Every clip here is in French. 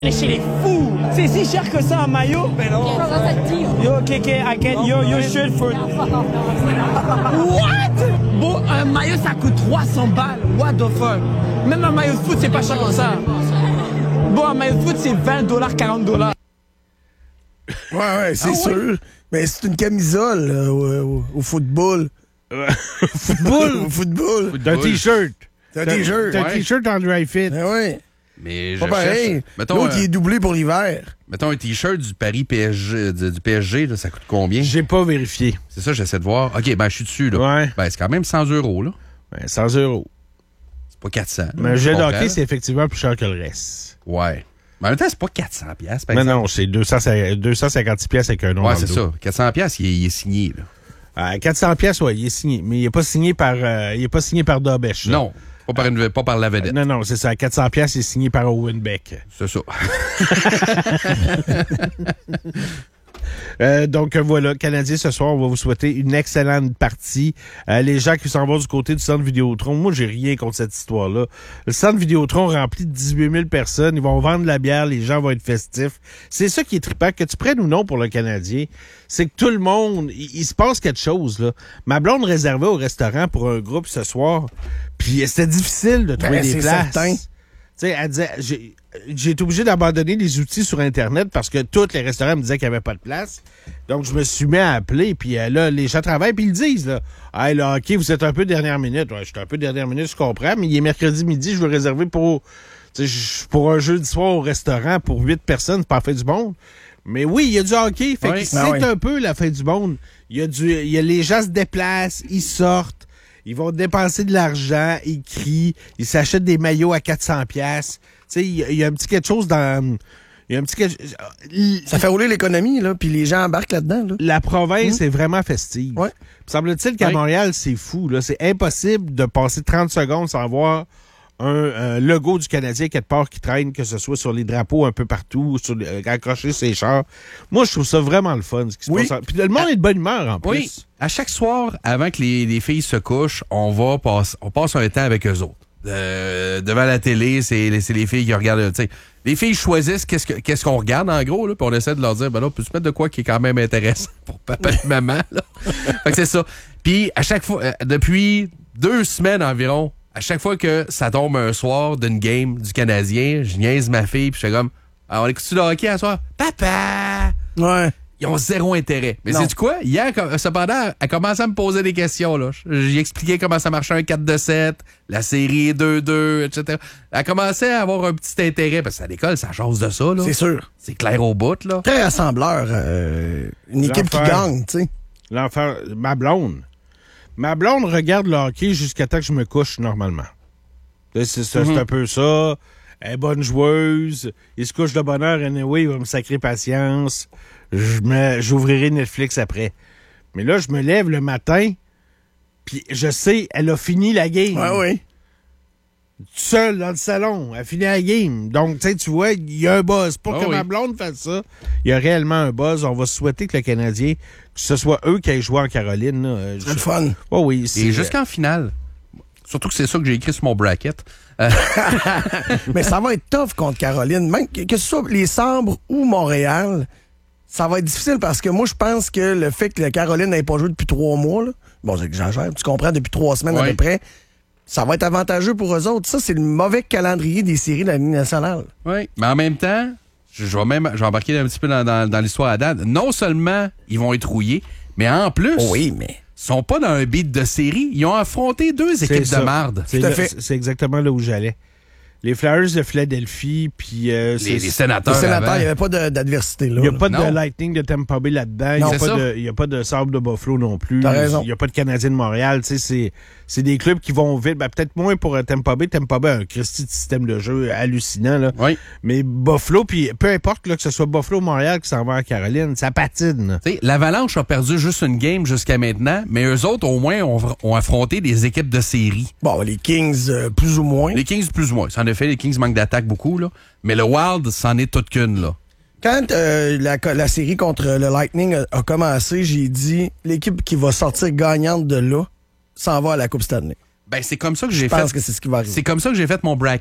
Chez les fous! C'est si cher que ça, un maillot? Mais non! Yo, Kéké, I get your shirt for... What? Bon, un maillot, ça coûte 300 balles. What the fuck? Même un maillot de foot, c'est pas cher comme ça. Bon, un maillot de foot, c'est $20, $40. Ouais, c'est sûr. Mais c'est une camisole au football. Football? Au football. D'un T-shirt. C'est un T-shirt. D'un T-shirt en dry fit. Ben oui. Mais Pas pareil. Mettons, L'autre, il est doublé pour l'hiver. Mettons un T-shirt du Paris PSG, du PSG, là, ça coûte combien? J'ai pas vérifié. C'est ça, j'essaie de voir. OK, ben je suis dessus, là. Ouais. Ben, c'est quand même 100 €, là. Ben, 100 €. C'est pas 400. Mais un jeu de hockey, c'est effectivement plus cher que le reste. Ouais. Mais en même temps, c'est pas 400 piastres, par Mais exemple. non, c'est 256 piastres avec un nom. Ouais, dans c'est le dos. ça. 400 piastres, il est signé, là. 400 piastres, ouais, il est signé. Mais il est pas signé par, Dobèche. là. Non, pas par la vedette. Non, c'est ça. À 400 piastres, il est signé par Owen Beck. C'est ça. Donc voilà, Canadiens, ce soir, on va vous souhaiter une excellente partie. Les gens qui s'en vont du côté du centre Vidéotron, moi, j'ai rien contre cette histoire-là. Le centre Vidéotron rempli de 18 000 personnes, ils vont vendre de la bière, les gens vont être festifs. C'est ça qui est trippant, que tu prennes ou non pour le Canadien, c'est que tout le monde, il se passe quelque chose, là. Ma blonde réservait au restaurant pour un groupe ce soir, puis c'était difficile de trouver des places. Certain. Tu sais, elle disait, j'ai été obligé d'abandonner les outils sur Internet parce que tous les restaurants me disaient qu'il n'y avait pas de place. Donc, je me suis mis à appeler, puis là, les gens travaillent, puis ils le disent, là. Hey, là, OK, vous êtes un peu dernière minute. Ouais, je suis un peu dernière minute, je comprends, mais il est mercredi midi, je veux réserver pour un jeudi soir au restaurant pour 8 personnes, c'est pas la fin du monde. Mais oui, il y a du hockey, fait que c'est un peu la fin du monde. Les gens se déplacent, ils sortent. Ils vont dépenser de l'argent, ils crient, ils s'achètent des maillots à 400 pièces. Tu sais, il y a un petit quelque chose dans... Ça fait rouler l'économie, là, puis les gens embarquent là-dedans. Là. La province est vraiment festive. Ouais. Semble-t-il qu'à Montréal, c'est fou. Là. C'est impossible de passer 30 secondes sans voir un logo du Canadien quelque part qui traîne, que ce soit sur les drapeaux un peu partout, accroché sur les chars. Moi, je trouve ça vraiment le fun. Ce qui se passe. Puis le monde est de bonne humeur, en plus. Oui. À chaque soir, avant que les filles se couchent, on passe un temps avec eux autres. Devant la télé, c'est les filles qui regardent. T'sais, les filles choisissent qu'est-ce qu'on regarde, en gros, là, puis on essaie de leur dire, ben là, on peut se mettre de quoi qui est quand même intéressant pour papa et maman. Là. Fait que c'est ça. Puis, à chaque fois, depuis 2 semaines environ, à chaque fois que ça tombe un soir d'une game du Canadien, je niaise ma fille, puis je fais comme, on écoute-tu le hockey à soir? Papa! Ouais. Ils ont zéro intérêt. Mais sais-tu quoi? Hier, cependant, elle commençait à me poser des questions. Là. J'ai expliqué comment ça marchait un 4-2-7, la série 2-2, etc. Elle commençait à avoir un petit intérêt, parce que à l'école, ça jase de ça. Là. C'est sûr. C'est clair au bout. Là. Très rassembleur. Une équipe qui gagne, tu sais. L'enfer, ma blonde regarde le hockey jusqu'à temps que je me couche normalement. C'est un peu ça. Elle est bonne joueuse. Il se couche de bonne heure. Anyway, il va me sacrer patience. J'ouvrirai Netflix après. Mais là, je me lève le matin, puis je sais, elle a fini la game. Oui. Seule dans le salon, elle a fini la game. Donc, tu vois, il y a un buzz. Pas que ma blonde fasse ça. Il y a réellement un buzz. On va souhaiter que le Canadien, que ce soit eux qui aient joué en Caroline. C'est le fun. Oh oui. Et jusqu'en finale. Surtout que c'est ça que j'ai écrit sur mon bracket. Mais ça va être tough contre Caroline. Même que ce soit les Sabres ou Montréal, ça va être difficile parce que moi, je pense que le fait que la Caroline n'ait pas joué depuis 3 mois, là, bon, j'exagère, tu comprends, depuis 3 semaines à peu près, ça va être avantageux pour eux autres. Ça, c'est le mauvais calendrier des séries de la Ligue nationale. Oui, mais en même temps, je vais embarquer un petit peu dans l'histoire à date. Non seulement ils vont être rouillés, mais en plus... Oui, mais... sont pas dans un beat de série. Ils ont affronté 2 équipes de marde. C'est exactement là où j'allais. Les Flyers de Philadelphie, puis... les Sénateurs. Les Sénateurs, il n'y avait pas d'adversité là. Il n'y a pas de Lightning de Tampa Bay là-dedans. Il n'y a pas de Sabre de Buffalo non plus. T'as raison. Il n'y a pas de Canadiens de Montréal. C'est des clubs qui vont vite. Ben, peut-être moins pour Tampa Bay. Tampa Bay a un Christy de système de jeu hallucinant. Là. Oui. Mais Buffalo, puis peu importe là, que ce soit Buffalo ou Montréal qui s'en va en Caroline, ça patine. L'Avalanche a perdu juste une game jusqu'à maintenant, mais eux autres, au moins, ont affronté des équipes de série. Bon, les Kings, plus ou moins. Les Kings, plus ou moins. En effet, les Kings manquent d'attaque beaucoup, là. Mais le Wild, c'en est toute qu'une, là. Quand la série contre le Lightning a commencé, j'ai dit l'équipe qui va sortir gagnante de là s'en va à la Coupe Stanley. Ben, c'est comme ça que j'ai fait. Je pense que c'est ce qui va arriver. C'est comme ça que j'ai fait mon bracket.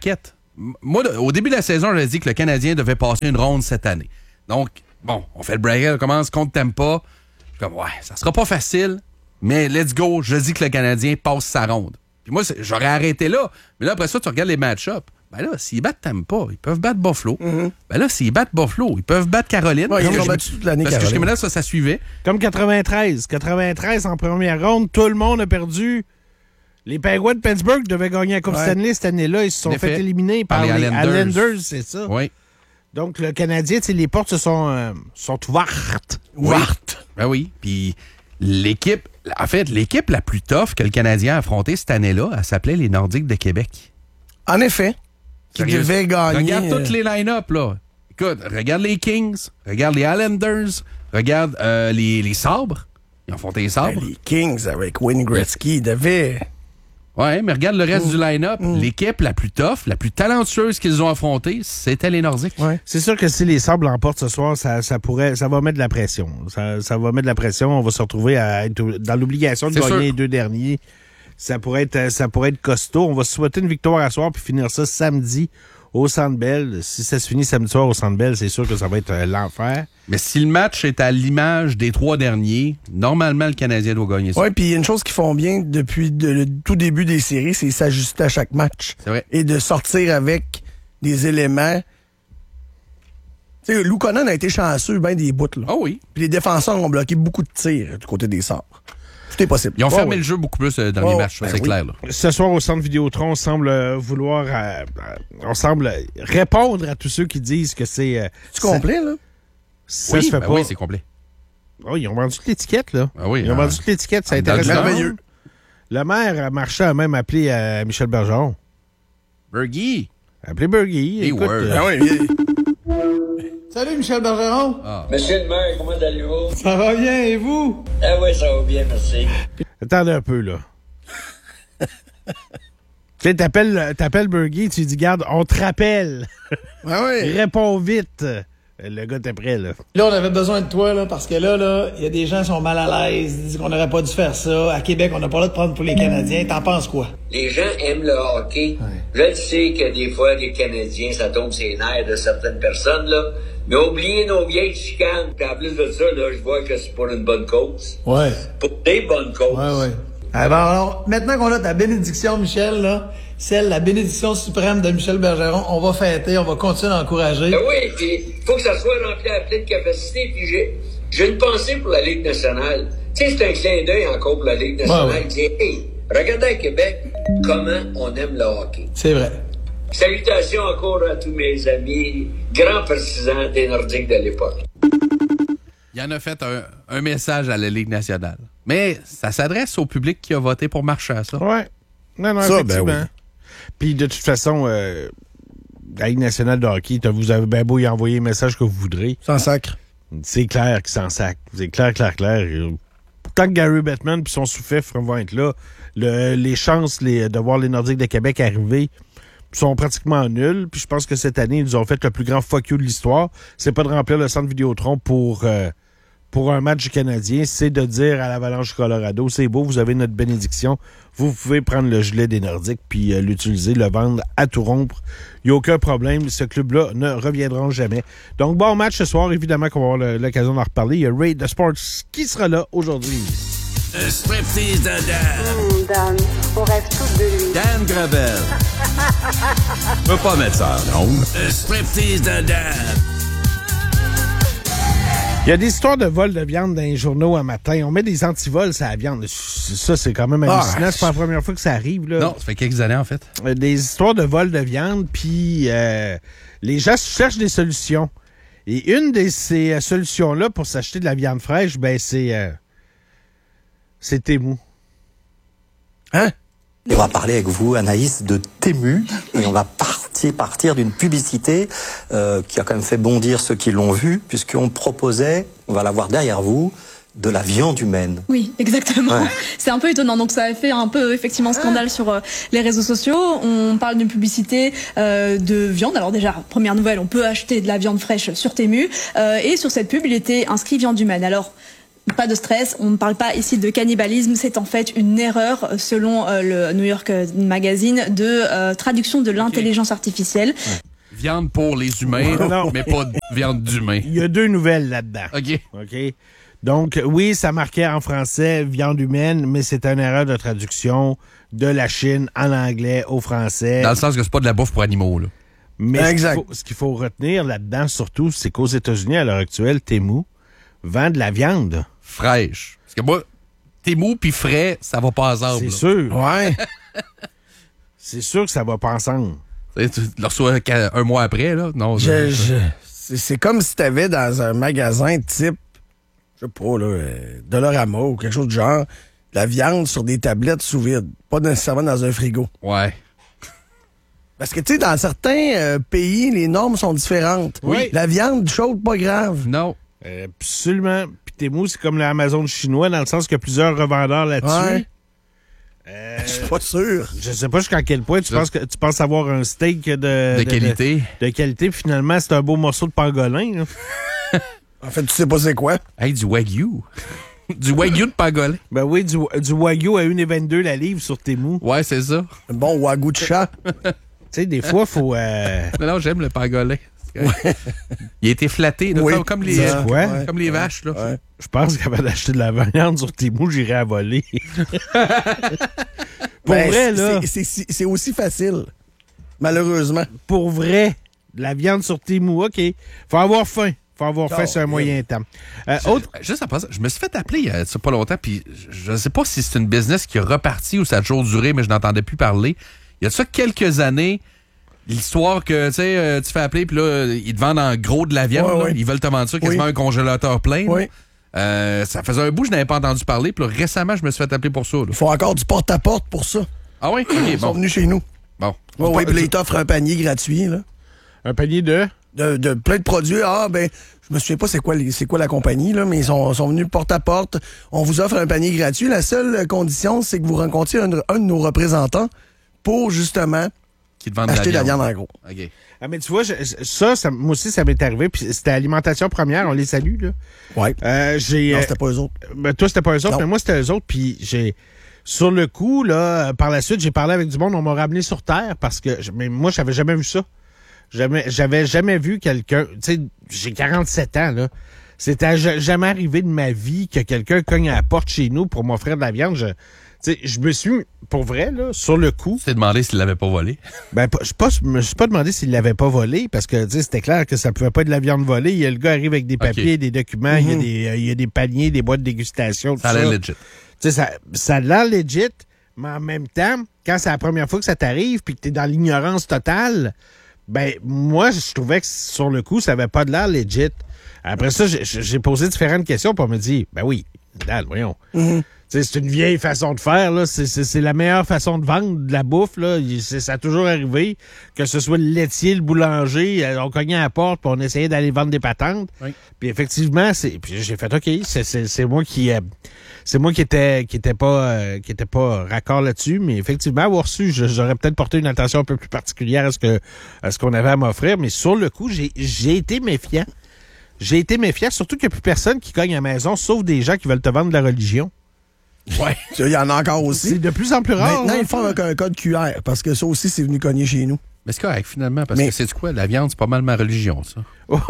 moi, au début de la saison, j'avais dit que le Canadien devait passer une ronde cette année. Donc, bon, on fait le bracket, on commence contre Tampa. Je suis comme, ouais, ça sera pas facile, mais let's go. Je dis que le Canadien passe sa ronde. Puis moi, j'aurais arrêté là. Mais là, après ça, tu regardes les match-ups. Ben là, s'ils battent Tampa, ils peuvent battre Buffalo. Ben là, s'ils battent Buffalo, ils peuvent battre Caroline. Ouais, ils ont battu toute l'année, parce que Caroline. jusqu'à maintenant, ça suivait. Comme 93. 93 en première ronde, tout le monde a perdu. Les Penguins de Pittsburgh devaient gagner la Coupe Stanley cette année-là. Ils se sont fait éliminer par les Islanders, c'est ça. Oui. Donc, le Canadien, les portes se sont ouvertes. Ouvertes. Ben oui. Puis l'équipe la plus tough que le Canadien a affrontée cette année-là, elle s'appelait les Nordiques de Québec. En effet. Qui Sérieux? devait gagner. Regarde toutes les line-up, là. Écoute, regarde les Kings, regarde les Islanders, regarde les Sabres. Ils ont affronté les Sabres. Les Kings avec Wayne Gretzky devaient... Ouais, mais regarde le reste du line-up. L'équipe la plus tough, la plus talentueuse qu'ils ont affrontée, c'était les Nordiques. Ouais. C'est sûr que si les Sabres l'emportent ce soir, ça va mettre de la pression. Ça va mettre de la pression. On va se retrouver à être dans l'obligation de gagner les deux derniers. Ça pourrait être costaud. On va se souhaiter une victoire à soir puis finir ça samedi au Centre Bell. Si ça se finit samedi soir au Centre Bell, c'est sûr que ça va être l'enfer. Mais si le match est à l'image des 3 derniers, normalement, le Canadien doit gagner ça. Oui, puis il y a une chose qu'ils font bien depuis le tout début des séries, c'est s'ajuster à chaque match. C'est vrai. Et de sortir avec des éléments. Tu sais, Lou Conan a été chanceux, ben des bouts, là. Oh oui. Puis les défenseurs ont bloqué beaucoup de tirs du côté des Sabres. Tout est possible. Ils ont fermé le jeu beaucoup plus dans les matchs, c'est clair. Là. Ce soir, au Centre Vidéotron, on semble répondre à tous ceux qui disent que c'est... C'est complet, là? Ça se fait pas. Oui, c'est complet. Oh, ils ont vendu toute l'étiquette, là. Ah oui, ils ont vendu toute l'étiquette, ça a été merveilleux. Le maire Marchand a même appelé Michel Bergeron. Bergie. Appelé Bergie. Écoute, Salut Michel Bergeron. Monsieur le maire, comment allez-vous? Ça va bien et vous? Ah oui, ça va bien, merci. Attendez un peu, là. Tu sais, t'appelles Bergie, tu lui dis, garde, on te rappelle. Ah oui. Réponds vite. Le gars t'es prêt, là. Là, on avait besoin de toi, là, parce que là, il y a des gens qui sont mal à l'aise, ils disent qu'on n'aurait pas dû faire ça. À Québec, on n'a pas le droit de prendre pour les Canadiens. T'en penses quoi? Les gens aiment le hockey. Je le sais que des fois, les Canadiens, ça tombe sur les nerfs de certaines personnes, là. Mais oubliez nos vieilles chicanes. Puis en plus de ça, là, je vois que c'est pour une bonne cause. Ouais. Pour des bonnes causes. Ouais. Alors, maintenant qu'on a ta bénédiction, Michel, là, la bénédiction suprême de Michel Bergeron, on va fêter, on va continuer d'encourager. Ben oui, puis faut que ça soit rempli à pleine capacité. Puis j'ai une pensée pour la Ligue nationale. Tu sais, c'est un clin d'œil encore pour la Ligue nationale. Ouais. Hey, regardez à Québec comment on aime le hockey. C'est vrai. Salutations encore à tous mes amis, grands partisans des Nordiques de l'époque. Il en a fait un message à la Ligue nationale. Mais ça s'adresse au public qui a voté pour Marchand, ça. Ouais. Non, ça, effectivement. ben oui. Puis de toute façon, la Ligue nationale de hockey, vous avez bien beau y envoyer le message que vous voudrez. Sans sacre. C'est clair qu'ils s'en sac. C'est clair. Tant que Gary Bettman et son sous-fifre vont être là, les chances de voir les Nordiques de Québec arriver sont pratiquement nulles. Puis je pense que cette année, ils nous ont fait le plus grand fuck you de l'histoire. C'est pas de remplir le Centre Vidéotron pour un match canadien, c'est de dire à l'Avalanche Colorado, c'est beau, vous avez notre bénédiction, vous pouvez prendre le gilet des Nordiques puis l'utiliser, le vendre à tout rompre. Il n'y a aucun problème, ce club-là ne reviendra jamais. Donc, bon match ce soir, évidemment qu'on va avoir l'occasion d'en reparler. Il y a Ray de Sports qui sera là aujourd'hui. Un striptease de Dan. Dan, on rêve tous de lui. Dan Gravel. Je peux pas mettre ça en ondes. Un striptease de Dan. Il y a des histoires de vol de viande dans les journaux un matin. On met des antivols sur la viande. Ça, c'est quand même hallucinant. C'est pas la première fois que ça arrive, là. Non, ça fait quelques années, en fait. Des histoires de vol de viande, puis les gens cherchent des solutions. Et une de ces solutions-là pour s'acheter de la viande fraîche, ben c'est Temu. Hein? On va parler avec vous, Anaïs, de Temu, et on va partir d'une publicité qui a quand même fait bondir ceux qui l'ont vue, puisqu'on proposait, on va la voir derrière vous, de la viande humaine. Oui, exactement. Ouais. C'est un peu étonnant. Donc ça a fait un peu effectivement scandale sur les réseaux sociaux. On parle d'une publicité de viande. Alors déjà, première nouvelle, on peut acheter de la viande fraîche sur Temu. Et sur cette pub, il était inscrit viande humaine. Alors, Pas de stress, on ne parle pas ici de cannibalisme, c'est en fait une erreur selon le New York Magazine de traduction de l'intelligence artificielle. Viande pour les humains, mais pas de viande d'humain. Il y a 2 nouvelles là-dedans. OK. Donc, oui, ça marquait en français viande humaine, mais c'est une erreur de traduction de la Chine en anglais au français. Dans le sens que c'est pas de la bouffe pour animaux, là. Mais ce qu'il faut retenir là-dedans, surtout, c'est qu'aux États-Unis, à l'heure actuelle, Temu vend de la viande fraîche. Parce que moi, Temu puis frais, ça va pas ensemble. C'est sûr. Ouais. C'est sûr que ça va pas ensemble. Tu le reçois un mois après, là? Non. C'est comme si t'avais dans un magasin type, je sais pas, là, Dollarama ou quelque chose du genre, la viande sur des tablettes sous vide. Pas nécessairement dans un frigo. Ouais. Parce que, tu sais, dans certains pays, les normes sont différentes. Oui. La viande chaude, pas grave. Non. Absolument. Puis Temu, c'est comme l'Amazon chinois, dans le sens qu'il y a plusieurs revendeurs là-dessus. Ouais. Je suis pas sûr. Je sais pas jusqu'à quel point tu penses avoir un steak de qualité. De qualité, puis finalement, c'est un beau morceau de pangolin. Là. En fait, tu sais pas c'est quoi. Hey, du Wagyu. Du Wagyu de pangolin. Ben oui, du Wagyu à 1,22 la livre sur Temu. Ouais, c'est ça. Un bon Wagyu de chat. Tu sais, des fois, faut... Non, j'aime le pangolin. Il a été flatté, là, comme les vaches. Là. Ouais. Je pense qu'avant d'acheter de la viande sur Temu, j'irais à voler. Pour vrai, là... C'est aussi facile, malheureusement. Pour vrai, de la viande sur Temu, OK. Faut avoir faim. Faut avoir faim sur un moyen temps. Juste après ça, je me suis fait appeler il y a pas longtemps, puis je ne sais pas si c'est une business qui est repartie ou ça a toujours duré, mais je n'entendais plus parler. Il y a ça quelques années... L'histoire que, tu sais, tu fais appeler, puis là, ils te vendent en gros de la viande. Ils veulent te vendre ça quasiment un congélateur plein. Ça faisait un bout, je n'avais pas entendu parler. Puis là, récemment, je me suis fait appeler pour ça. Il faut encore du porte-à-porte pour ça. Ah oui? Ils sont venus chez nous. Bon. Oui, puis là, ils t'offrent un panier gratuit. Là. Un panier de plein de produits. Ah, ben, je me souviens pas c'est quoi la compagnie, là, mais ils sont venus porte-à-porte. On vous offre un panier gratuit. La seule condition, c'est que vous rencontriez un de nos représentants pour, justement... Qui te vendent acheter de la viande en gros. OK. Ah, mais tu vois, moi aussi, ça m'est arrivé. Puis c'était Alimentation Première, on les salue, là. Ouais. Non, c'était pas eux autres. Ben, toi, c'était pas eux autres, mais moi, c'était eux autres. Puis sur le coup, là, par la suite, j'ai parlé avec du monde, on m'a ramené sur Terre parce que, mais moi, j'avais jamais vu ça. J'avais jamais vu quelqu'un, tu sais, j'ai 47 ans, là. C'était jamais arrivé de ma vie que quelqu'un cogne à la porte chez nous pour m'offrir de la viande. Je me suis, pour vrai, là, sur le coup... Tu t'es demandé s'il l'avait pas volé? Ben, je me suis pas demandé s'il l'avait pas volé, parce que, tu sais, c'était clair que ça pouvait pas être de la viande volée. Le gars arrive avec des papiers, des documents, il y a des paniers, des boîtes de dégustation, tout ça. Ça a l'air legit. Tu sais, ça a l'air legit, mais en même temps, quand c'est la première fois que ça t'arrive puis que t'es dans l'ignorance totale, ben, moi, je trouvais que, sur le coup, ça avait pas de l'air legit. Après ça, j'ai posé différentes questions, puis on me dit, ben oui, voyons. C'est une vieille façon de faire, là. C'est la meilleure façon de vendre de la bouffe, là. Ça a toujours arrivé, que ce soit le laitier, le boulanger, on cognait à la porte, puis on essayait d'aller vendre des patentes. Oui. Puis effectivement, puis j'ai fait OK, c'est moi qui était pas raccord là-dessus, mais effectivement, avoir su, j'aurais peut-être porté une attention un peu plus particulière à ce qu'on avait à m'offrir, mais sur le coup, j'ai été méfiant. J'ai été méfiant, surtout qu'il n'y a plus personne qui cogne à la maison, sauf des gens qui veulent te vendre de la religion. Ouais. Il y en a encore aussi. C'est de plus en plus rare. Maintenant, ils font avec un code QR, parce que ça aussi, c'est venu cogner chez nous. Mais c'est correct, finalement, parce que c'est quoi? La viande, c'est pas mal ma religion, ça.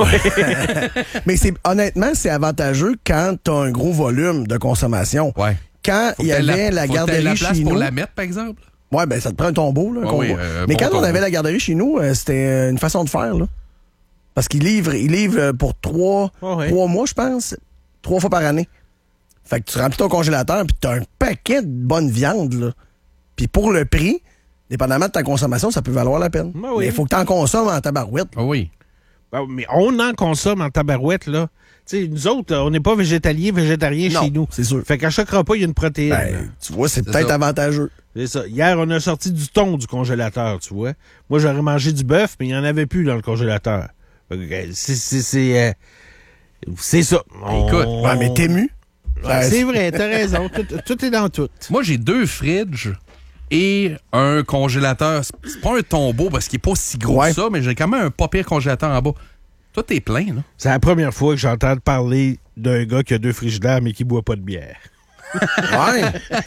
Mais honnêtement, c'est avantageux quand tu as un gros volume de consommation. Ouais. Quand il y avait la garderie chez nous... pour la mettre, par exemple? Ouais, ben ça te prend un tombeau, là. Mais quand on avait la garderie chez nous, c'était une façon de faire, là. Parce qu'il livre pour 3 mois, je pense. 3 fois par année. Fait que tu remplis ton congélateur puis t'as un paquet de bonne viande, là. Puis pour le prix, dépendamment de ta consommation, ça peut valoir la peine. Mais il faut que t'en consommes en tabarouette. Oui. Mais on en consomme en tabarouette, là. Tu sais, nous autres, on n'est pas végétariens chez nous. C'est sûr. Fait qu'à chaque repas, il y a une protéine. Ben, tu vois, c'est peut-être avantageux. C'est ça. Hier, on a sorti du thon du congélateur, tu vois. Moi, j'aurais mangé du bœuf, mais il n'y en avait plus dans le congélateur. C'est ça. Écoute, mais Temu. C'est vrai, t'as raison. Tout est dans tout. Moi, j'ai 2 fridges et un congélateur. C'est pas un tombeau parce qu'il est pas si gros que ça, mais j'ai quand même un pas pire congélateur en bas. Toi, t'es plein, là. C'est la première fois que j'entends parler d'un gars qui a 2 frigidaires mais qui boit pas de bière. Ouais.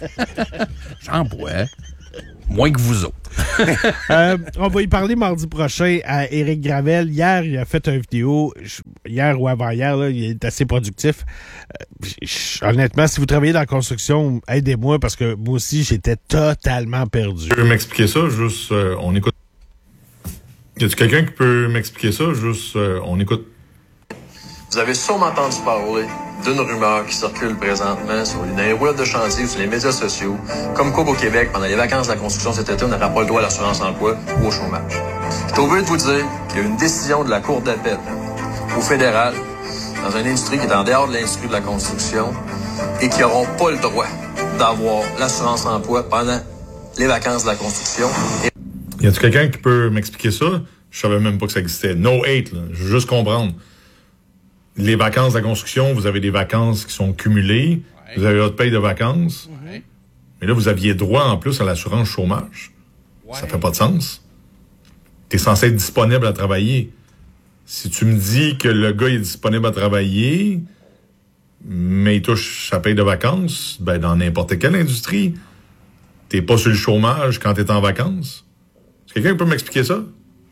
J'en bois. Moins que vous autres. On va y parler mardi prochain à Éric Gravel. Hier, il a fait une vidéo. Hier ou avant-hier, là, il est assez productif. Honnêtement, si vous travaillez dans la construction, aidez-moi parce que moi aussi, j'étais totalement perdu. Tu peux m'expliquer ça? Juste, on écoute. Y a-tu quelqu'un qui peut m'expliquer ça? Juste, on écoute. Vous avez sûrement entendu parler d'une rumeur qui circule présentement sur les web de chantier ou sur les médias sociaux, comme quoi au Québec, pendant les vacances de la construction cet été, on n'aura pas le droit à l'assurance emploi ou au chômage. Je suis obligé de vous dire qu'il y a une décision de la Cour d'appel au fédéral, dans une industrie qui est en dehors de l'industrie de la construction, et qui n'auront pas le droit d'avoir l'assurance emploi pendant les vacances de la construction. Y a-tu quelqu'un qui peut m'expliquer ça? Je savais même pas que ça existait. No hate, là. Je veux juste comprendre. Les vacances de la construction, vous avez des vacances qui sont cumulées. Ouais. Vous avez votre paye de vacances. Ouais. Mais là, vous aviez droit en plus à l'assurance chômage. Ouais. Ça fait pas de sens. T'es censé être disponible à travailler. Si tu me dis que le gars est disponible à travailler, mais il touche sa paye de vacances, ben dans n'importe quelle industrie, t'es pas sur le chômage quand t'es en vacances. Est-ce que quelqu'un peut m'expliquer ça?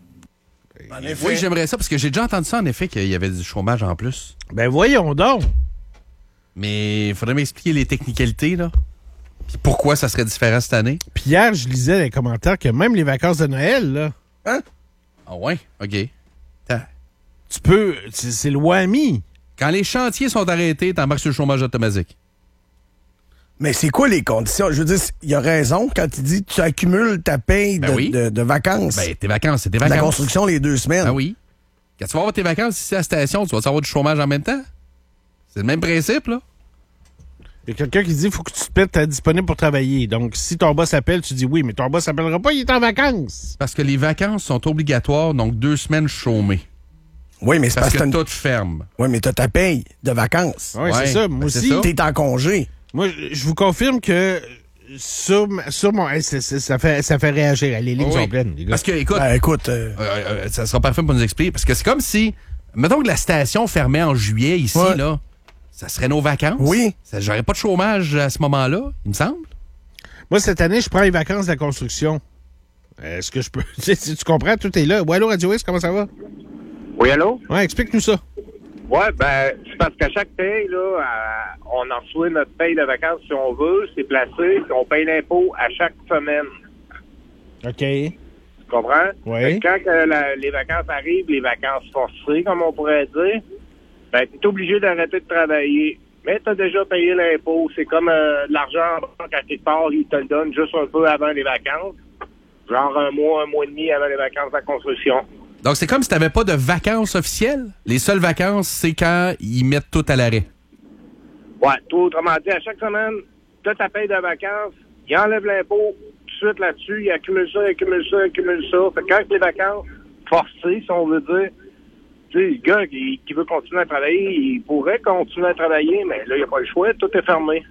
Oui, j'aimerais ça, parce que j'ai déjà entendu ça, en effet, qu'il y avait du chômage en plus. Ben voyons donc! Mais il faudrait m'expliquer les technicalités, là. Puis pourquoi ça serait différent cette année. Puis hier, je lisais dans les commentaires que même les vacances de Noël, là... Hein? Ah ouais? OK. Tu peux... C'est le WAMI. Quand les chantiers sont arrêtés, t'embarques sur le chômage automatique. Mais c'est quoi les conditions? Je veux dire, il a raison quand il dit que tu accumules ta paye de vacances. Ben, tes vacances, c'est tes vacances. La construction, les 2 semaines. Ah oui. Quand tu vas avoir tes vacances ici à la station, tu vas avoir du chômage en même temps. C'est le même principe, là. Il y a quelqu'un qui dit qu'il faut que tu te mettes disponible pour travailler. Donc, si ton boss appelle, tu dis oui, mais ton boss s'appellera pas, il est en vacances. Parce que les vacances sont obligatoires, donc 2 semaines chômées. Oui, mais c'est parce que tout ferme. Oui, mais t'as ta paye de vacances. Oui, c'est ça. Moi aussi. T'es en congé. Moi, je vous confirme que sur mon... ça fait réagir. Les lignes sont pleines, les gars. Parce que, écoute, ça sera parfait pour nous expliquer. Parce que c'est comme si, mettons que la station fermait en juillet ici, là, ça serait nos vacances. Oui. J'aurais pas de chômage à ce moment-là, il me semble. Moi, cette année, je prends les vacances de la construction. Est-ce que je peux... Si tu comprends, tout est là. Ouais, allô, Radio X, comment ça va? Oui, allô? Ouais, explique-nous ça. Oui, ben, c'est parce qu'à chaque paye, là, on en reçoit notre paye de vacances si on veut, c'est placé, puis on paye l'impôt à chaque semaine. OK. Tu comprends? Oui. Quand les vacances arrivent, les vacances forcées, comme on pourrait dire, ben, t'es obligé d'arrêter de travailler. Mais t'as déjà payé l'impôt. C'est comme l'argent en banque à quelque part, ils te le donnent juste un peu avant les vacances. Genre un mois et demi avant les vacances de la construction. Donc, c'est comme si tu n'avais pas de vacances officielles. Les seules vacances, c'est quand ils mettent tout à l'arrêt. Ouais, tout autrement dit, à chaque semaine, tu as ta paye de vacances, ils enlèvent l'impôt tout de suite là-dessus, ils accumulent ça. Fait que quand les vacances forcées, si on veut dire, tu sais, le gars qui veut continuer à travailler, il pourrait continuer à travailler, mais là, il n'y a pas le choix, tout est fermé.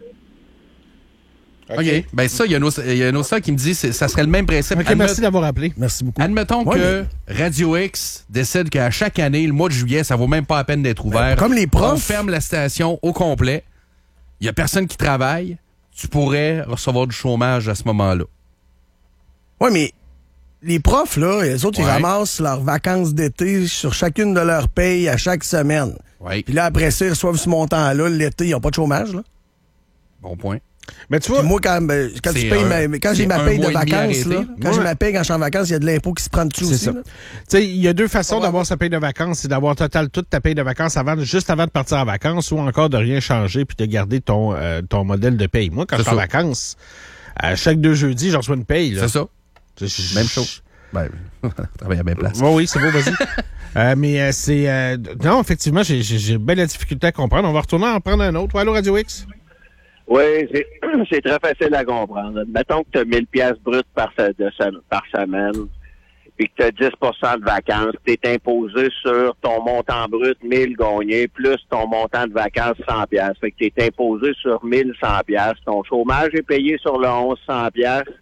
OK. Ben ça, il y a un autre qui me dit que ça serait le même principe. OK, merci d'avoir appelé. Merci beaucoup. Admettons que Radio X décide qu'à chaque année, le mois de juillet, ça vaut même pas la peine d'être ouvert. Comme les profs. On ferme la station au complet. Il y a personne qui travaille. Tu pourrais recevoir du chômage à ce moment-là. Oui, mais les profs, là, les autres, ils ramassent leurs vacances d'été sur chacune de leurs payes à chaque semaine. Oui. Puis là, après ça, ils reçoivent ce montant-là. L'été, ils n'ont pas de chômage, là. Bon point. Mais tu vois, moi, quand j'ai ma paye de vacances, là, quand j'ai ma paye quand je suis en vacances, il y a de l'impôt qui se prend dessus aussi. Tu sais, il y a 2 façons d'avoir sa paye de vacances. C'est d'avoir toute ta paye de vacances juste avant de partir en vacances ou encore de rien changer puis de garder ton modèle de paye. Moi, quand je suis en vacances, à chaque 2 jeudis, j'en reçois une paye. C'est ça. Même chose. Ben, on travaille à bien place. Oui, c'est beau, vas-y. Mais c'est... non, effectivement, j'ai bien la difficulté à comprendre. On va retourner en prendre un autre. Allô, Radio X? Oui, c'est très facile à comprendre. Mettons que tu as 1000 piastres brutes par semaine, puis que tu as 10% de vacances, tu es imposé sur ton montant brut 1000 gagnés, plus ton montant de vacances 100 piastres. Fait que tu es imposé sur 1100 piastres. Ton chômage est payé sur le 1100 piastres.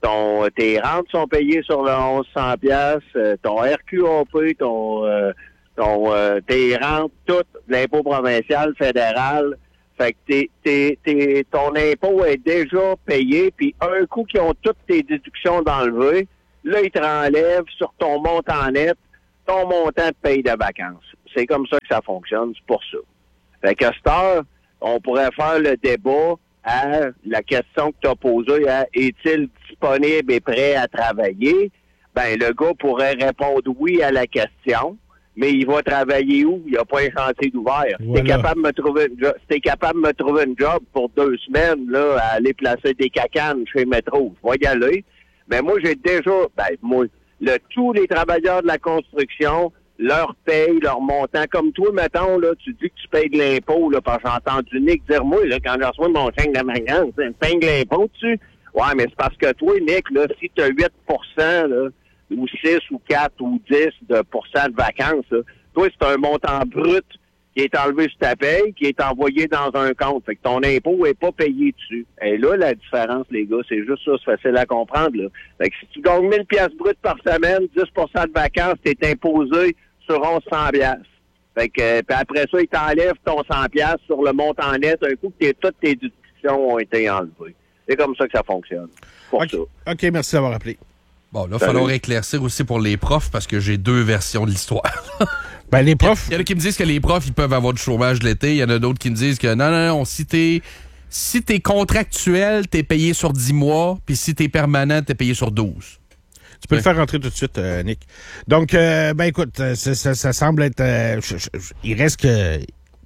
Tes rentes sont payées sur le 1100 piastres. Ton RQAP, ton Tes rentes, tout, l'impôt provincial, fédéral. Fait que ton impôt est déjà payé, puis un coup qu'ils ont toutes tes déductions d'enlever, là, ils te renlèvent sur ton montant net, ton montant de paye de vacances. C'est comme ça que ça fonctionne, c'est pour ça. Fait qu'à cette heure, on pourrait faire le débat à la question que tu as posée, à est-il disponible et prêt à travailler? Ben, le gars pourrait répondre oui à la question, mais il va travailler où? Il n'y a pas un chantier d'ouvert. Voilà. Si t'es capable de me trouver une job pour 2 semaines, là, à aller placer des cacanes chez Métro, je vais y aller. Mais moi, j'ai déjà, tous les travailleurs de la construction, leur paye, leur montant. Comme toi, mettons, là, tu dis que tu payes de l'impôt, là, parce que j'ai entendu Nick dire, moi, là, quand je reçois mon chèque de vacances, tu payes de l'impôt dessus. Ouais, mais c'est parce que toi, Nick, là, si tu as 8 là, ou 6 ou 4 ou 10 de vacances, là, toi, c'est un montant brut qui est enlevé sur ta paye, qui est envoyé dans un compte. Fait que ton impôt est pas payé dessus. Et là, la différence, les gars, c'est juste ça, c'est facile à comprendre, là. Fait que si tu gagnes 1000 piastres bruts par semaine, 10 de vacances, t'es imposé sur 1100 piastres. Fait que, puis après ça, ils t'enlèvent ton 100 piastres sur le montant net, un coup que toutes tes déductions ont été enlevées. C'est comme ça que ça fonctionne. OK, merci d'avoir appelé. Bon, là, il va falloir éclaircir aussi pour les profs parce que j'ai 2 versions de l'histoire. Ben, les profs. Il y en a qui me disent que les profs, ils peuvent avoir du chômage l'été. Il y en a d'autres qui me disent que non, si t'es contractuel, t'es payé sur 10 mois, puis si t'es permanent, t'es payé sur 12. Tu peux le faire rentrer tout de suite, Nick. Donc, écoute, ça semble être... il reste que...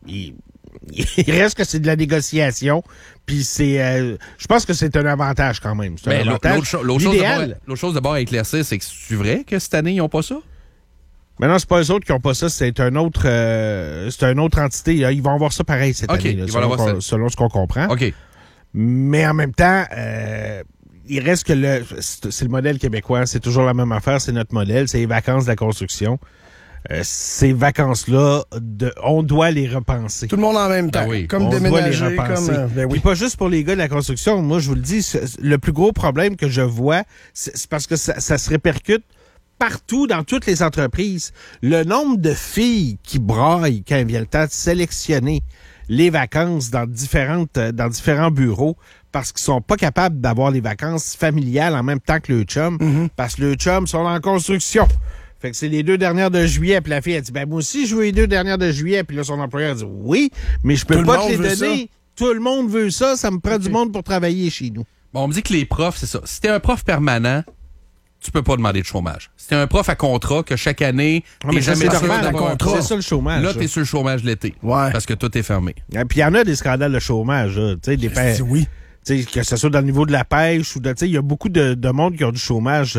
Il reste que c'est de la négociation, puis c'est... je pense que c'est un avantage quand même. C'est un avantage. L'autre chose d'abord à éclaircir, c'est que c'est vrai que cette année, ils n'ont pas ça? Mais non, c'est pas eux autres qui n'ont pas ça, c'est une autre entité. Ils vont avoir ça pareil cette année, là, selon ce qu'on comprend. OK. Mais en même temps... il reste que c'est le modèle québécois, c'est toujours la même affaire, c'est notre modèle, c'est les vacances de la construction. Ces vacances-là, on doit les repenser. Tout le monde en même temps, comme déménager, comme... Puis pas juste pour les gars de la construction, moi je vous le dis, le plus gros problème que je vois, c'est parce que ça se répercute partout dans toutes les entreprises. Le nombre de filles qui braillent quand il vient le temps de sélectionner les vacances dans différents bureaux parce qu'ils sont pas capables d'avoir les vacances familiales en même temps que le chum, parce que le chum sont en construction. Fait que c'est les 2 dernières de juillet, puis la fille, elle dit, ben moi aussi, je veux les 2 dernières de juillet, puis là, son employeur dit, oui, mais je peux pas te les donner. Tout le monde veut ça, ça me prend du monde pour travailler chez nous. Bon, on me dit que les profs, c'est ça. Si t'es un prof permanent, tu peux pas demander de chômage. Si t'es un prof à contrat, que chaque année, t'es jamais sûr d'avoir un contrat. C'est ça le chômage. Là, t'es sur le chômage l'été. Ouais. Parce que tout est fermé. Et puis il y en a des scandales de chômage, tu sais, oui. T'sais, que ce soit dans le niveau de la pêche ou il y a beaucoup de monde qui ont du chômage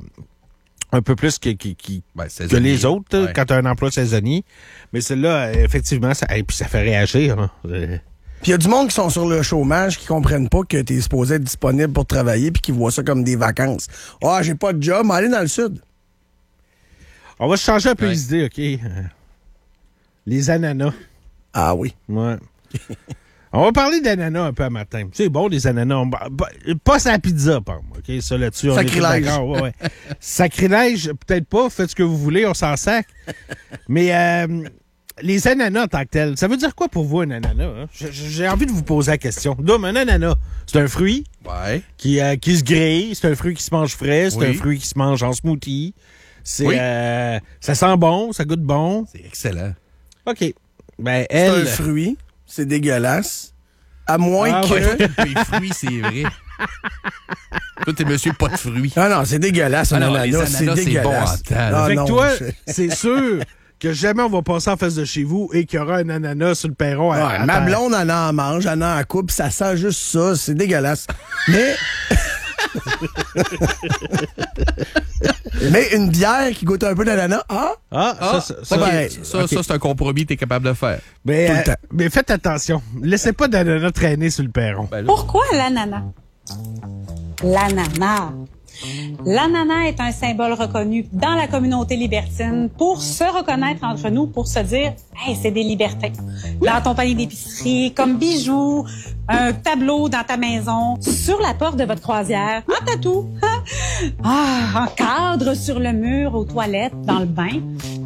un peu plus que les autres quand tu as un emploi saisonnier. Mais celle-là, effectivement, puis ça fait réagir. Hein. Puis il y a du monde qui sont sur le chômage qui comprennent pas que tu es supposé être disponible pour travailler puis qui voient ça comme des vacances. Ah, j'ai pas de job, mais allez dans le sud. On va changer un peu les idées, OK? Les ananas. Ah oui. Ouais. On va parler d'ananas un peu à matin. C'est bon, les ananas. Pas sa pizza, par moi. OK, ça là-dessus, on est d'accord. Ouais. Sacrilège, peut-être pas. Faites ce que vous voulez, on s'en sac. Mais les ananas en tant que tels, ça veut dire quoi pour vous, un ananas? Hein? J'ai envie de vous poser la question. Donc, un ananas, c'est un fruit qui se grille. C'est un fruit qui se mange frais. C'est un fruit qui se mange en smoothie. Ça sent bon, ça goûte bon. C'est excellent. OK. Ben, c'est un fruit. C'est dégueulasse. À moins que... Les fruits, c'est vrai. Toi, t'es monsieur pas de fruits. Non, c'est dégueulasse, un ananas. C'est dégueulasse. Bon en temps. Fait que toi, c'est sûr que jamais on va passer en face de chez vous et qu'il y aura un ananas sur le perron. Ma blonde, elle en mange, elle en coupe, ça sent juste ça. C'est dégueulasse. Mais... Mais une bière qui goûte un peu d'ananas, ça, c'est un compromis que tu es capable de faire. Mais faites attention. Laissez pas d'ananas traîner sur le perron. Pourquoi l'ananas? L'ananas. L'ananas est un symbole reconnu dans la communauté libertine pour se reconnaître entre nous, pour se dire « Hey, c'est des libertins ». Dans ton panier d'épicerie, comme bijoux, un tableau dans ta maison, sur la porte de votre croisière, un tatou, en cadre sur le mur, aux toilettes, dans le bain.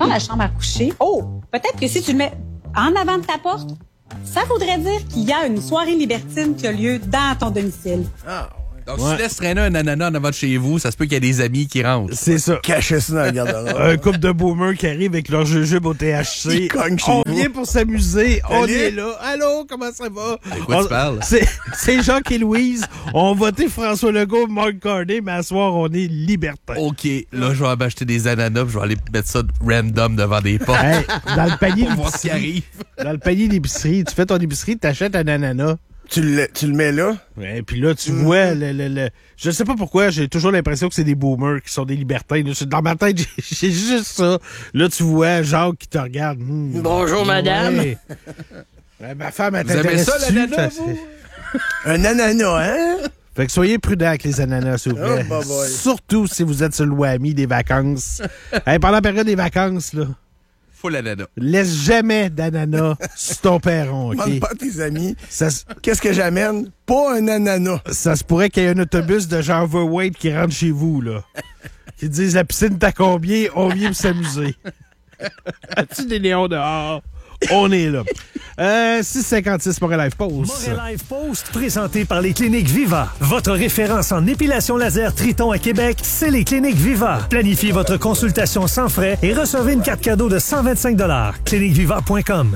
dans la chambre à coucher. Oh, peut-être que si tu le mets en avant de ta porte, ça voudrait dire qu'il y a une soirée libertine qui a lieu dans ton domicile. Donc, si tu laisses traîner un ananas en avant de chez vous, ça se peut qu'il y ait des amis qui rentrent. C'est ça. Cacher ça dans la garde-robe. Un couple de boomers qui arrivent avec leur jujube au THC. On vient pour s'amuser. On est là. Allô, comment ça va? De quoi tu parles? C'est Jacques et Louise. On voté François Legault, Mark Carney, mais à soir, on est libertin. OK, là, je vais m'acheter des ananas, je vais aller mettre ça random devant des portes. Hey, dans le panier pour voir ce qui arrive. Dans le panier d'épicerie, tu fais ton épicerie, t'achètes un ananas. Tu le mets là? Et puis là, tu vois, je sais pas pourquoi, j'ai toujours l'impression que c'est des boomers qui sont des libertins. Dans ma tête, j'ai juste ça. Là, tu vois Jacques qui te regarde. Bonjour, madame. Ouais. Ma femme, elle Vous aimez ça, l'ananas, vous? Un ananas, hein? Fait que soyez prudents avec les ananas, s'il vous plaît. Oh, boy. Surtout si vous êtes sur le Wami des vacances. Hey, pendant la période des vacances, là. Full ananas. Laisse jamais d'ananas sur ton perron, OK? Demande pas à tes amis. Qu'est-ce que j'amène? Pas un ananas. Ça se pourrait qu'il y ait un autobus de genre overweight qui rentre chez vous, là. Qui te disent, la piscine t'as combien? On vient pour s'amuser. As-tu des néons dehors? On est là. 6,56 Montréal Live Post. Montréal Live Post, présenté par les cliniques Viva. Votre référence en épilation laser Triton à Québec, c'est les cliniques Viva. Planifiez votre consultation sans frais et recevez une carte cadeau de 125 $. Cliniqueviva.com.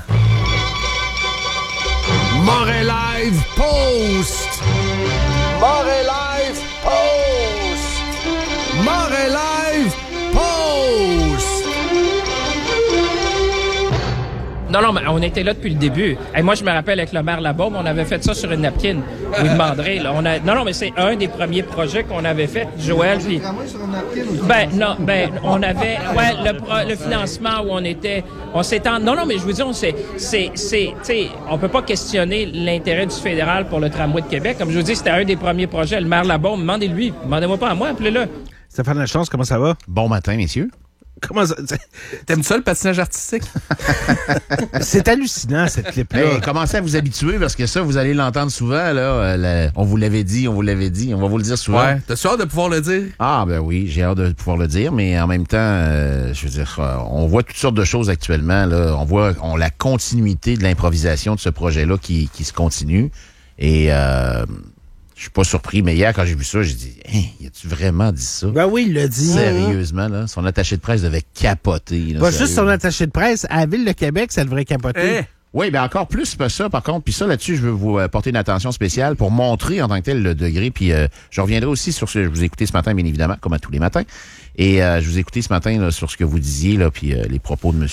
Montréal Live Post. Montréal Live Post. Montréal Live Post. Non, mais on était là depuis le début. Et moi, je me rappelle avec le maire Labaume, on avait fait ça sur une napkin. Vous demanderez, là. Non, mais c'est un des premiers projets qu'on avait fait, Joël. Puis... on avait, le financement où on s'étend. Non, mais je vous dis, on peut pas questionner l'intérêt du fédéral pour le tramway de Québec. Comme je vous dis, c'était un des premiers projets. Le maire Labaume, demandez-moi pas à moi, appelez-le. Stéphane Lachance, comment ça va? Bon matin, messieurs. Comment ça? T'aimes ça, le patinage artistique? C'est hallucinant, cette clip-là. Hey, commencez à vous habituer parce que ça, vous allez l'entendre souvent. Là, on vous l'avait dit, on va vous le dire souvent. Ouais. T'as hâte de pouvoir le dire? Ah, ben oui, j'ai hâte de pouvoir le dire, mais en même temps, je veux dire, on voit toutes sortes de choses actuellement. Là. On voit la continuité de l'improvisation de ce projet-là qui se continue. Et je suis pas surpris, mais hier, quand j'ai vu ça, j'ai dit, y a-tu vraiment dit ça? Ben oui, il l'a dit. Sérieusement, là. Son attaché de presse devait capoter. Là, pas juste son attaché de presse. À la Ville de Québec, ça devrait capoter. Oui, ben encore plus que ça, par contre. Puis ça, là-dessus, je veux vous porter une attention spéciale pour montrer en tant que tel le degré. Puis je reviendrai aussi sur ce que je vous ai écouté ce matin, bien évidemment, comme à tous les matins. Et je vous ai écouté ce matin là, sur ce que vous disiez, là, puis les propos de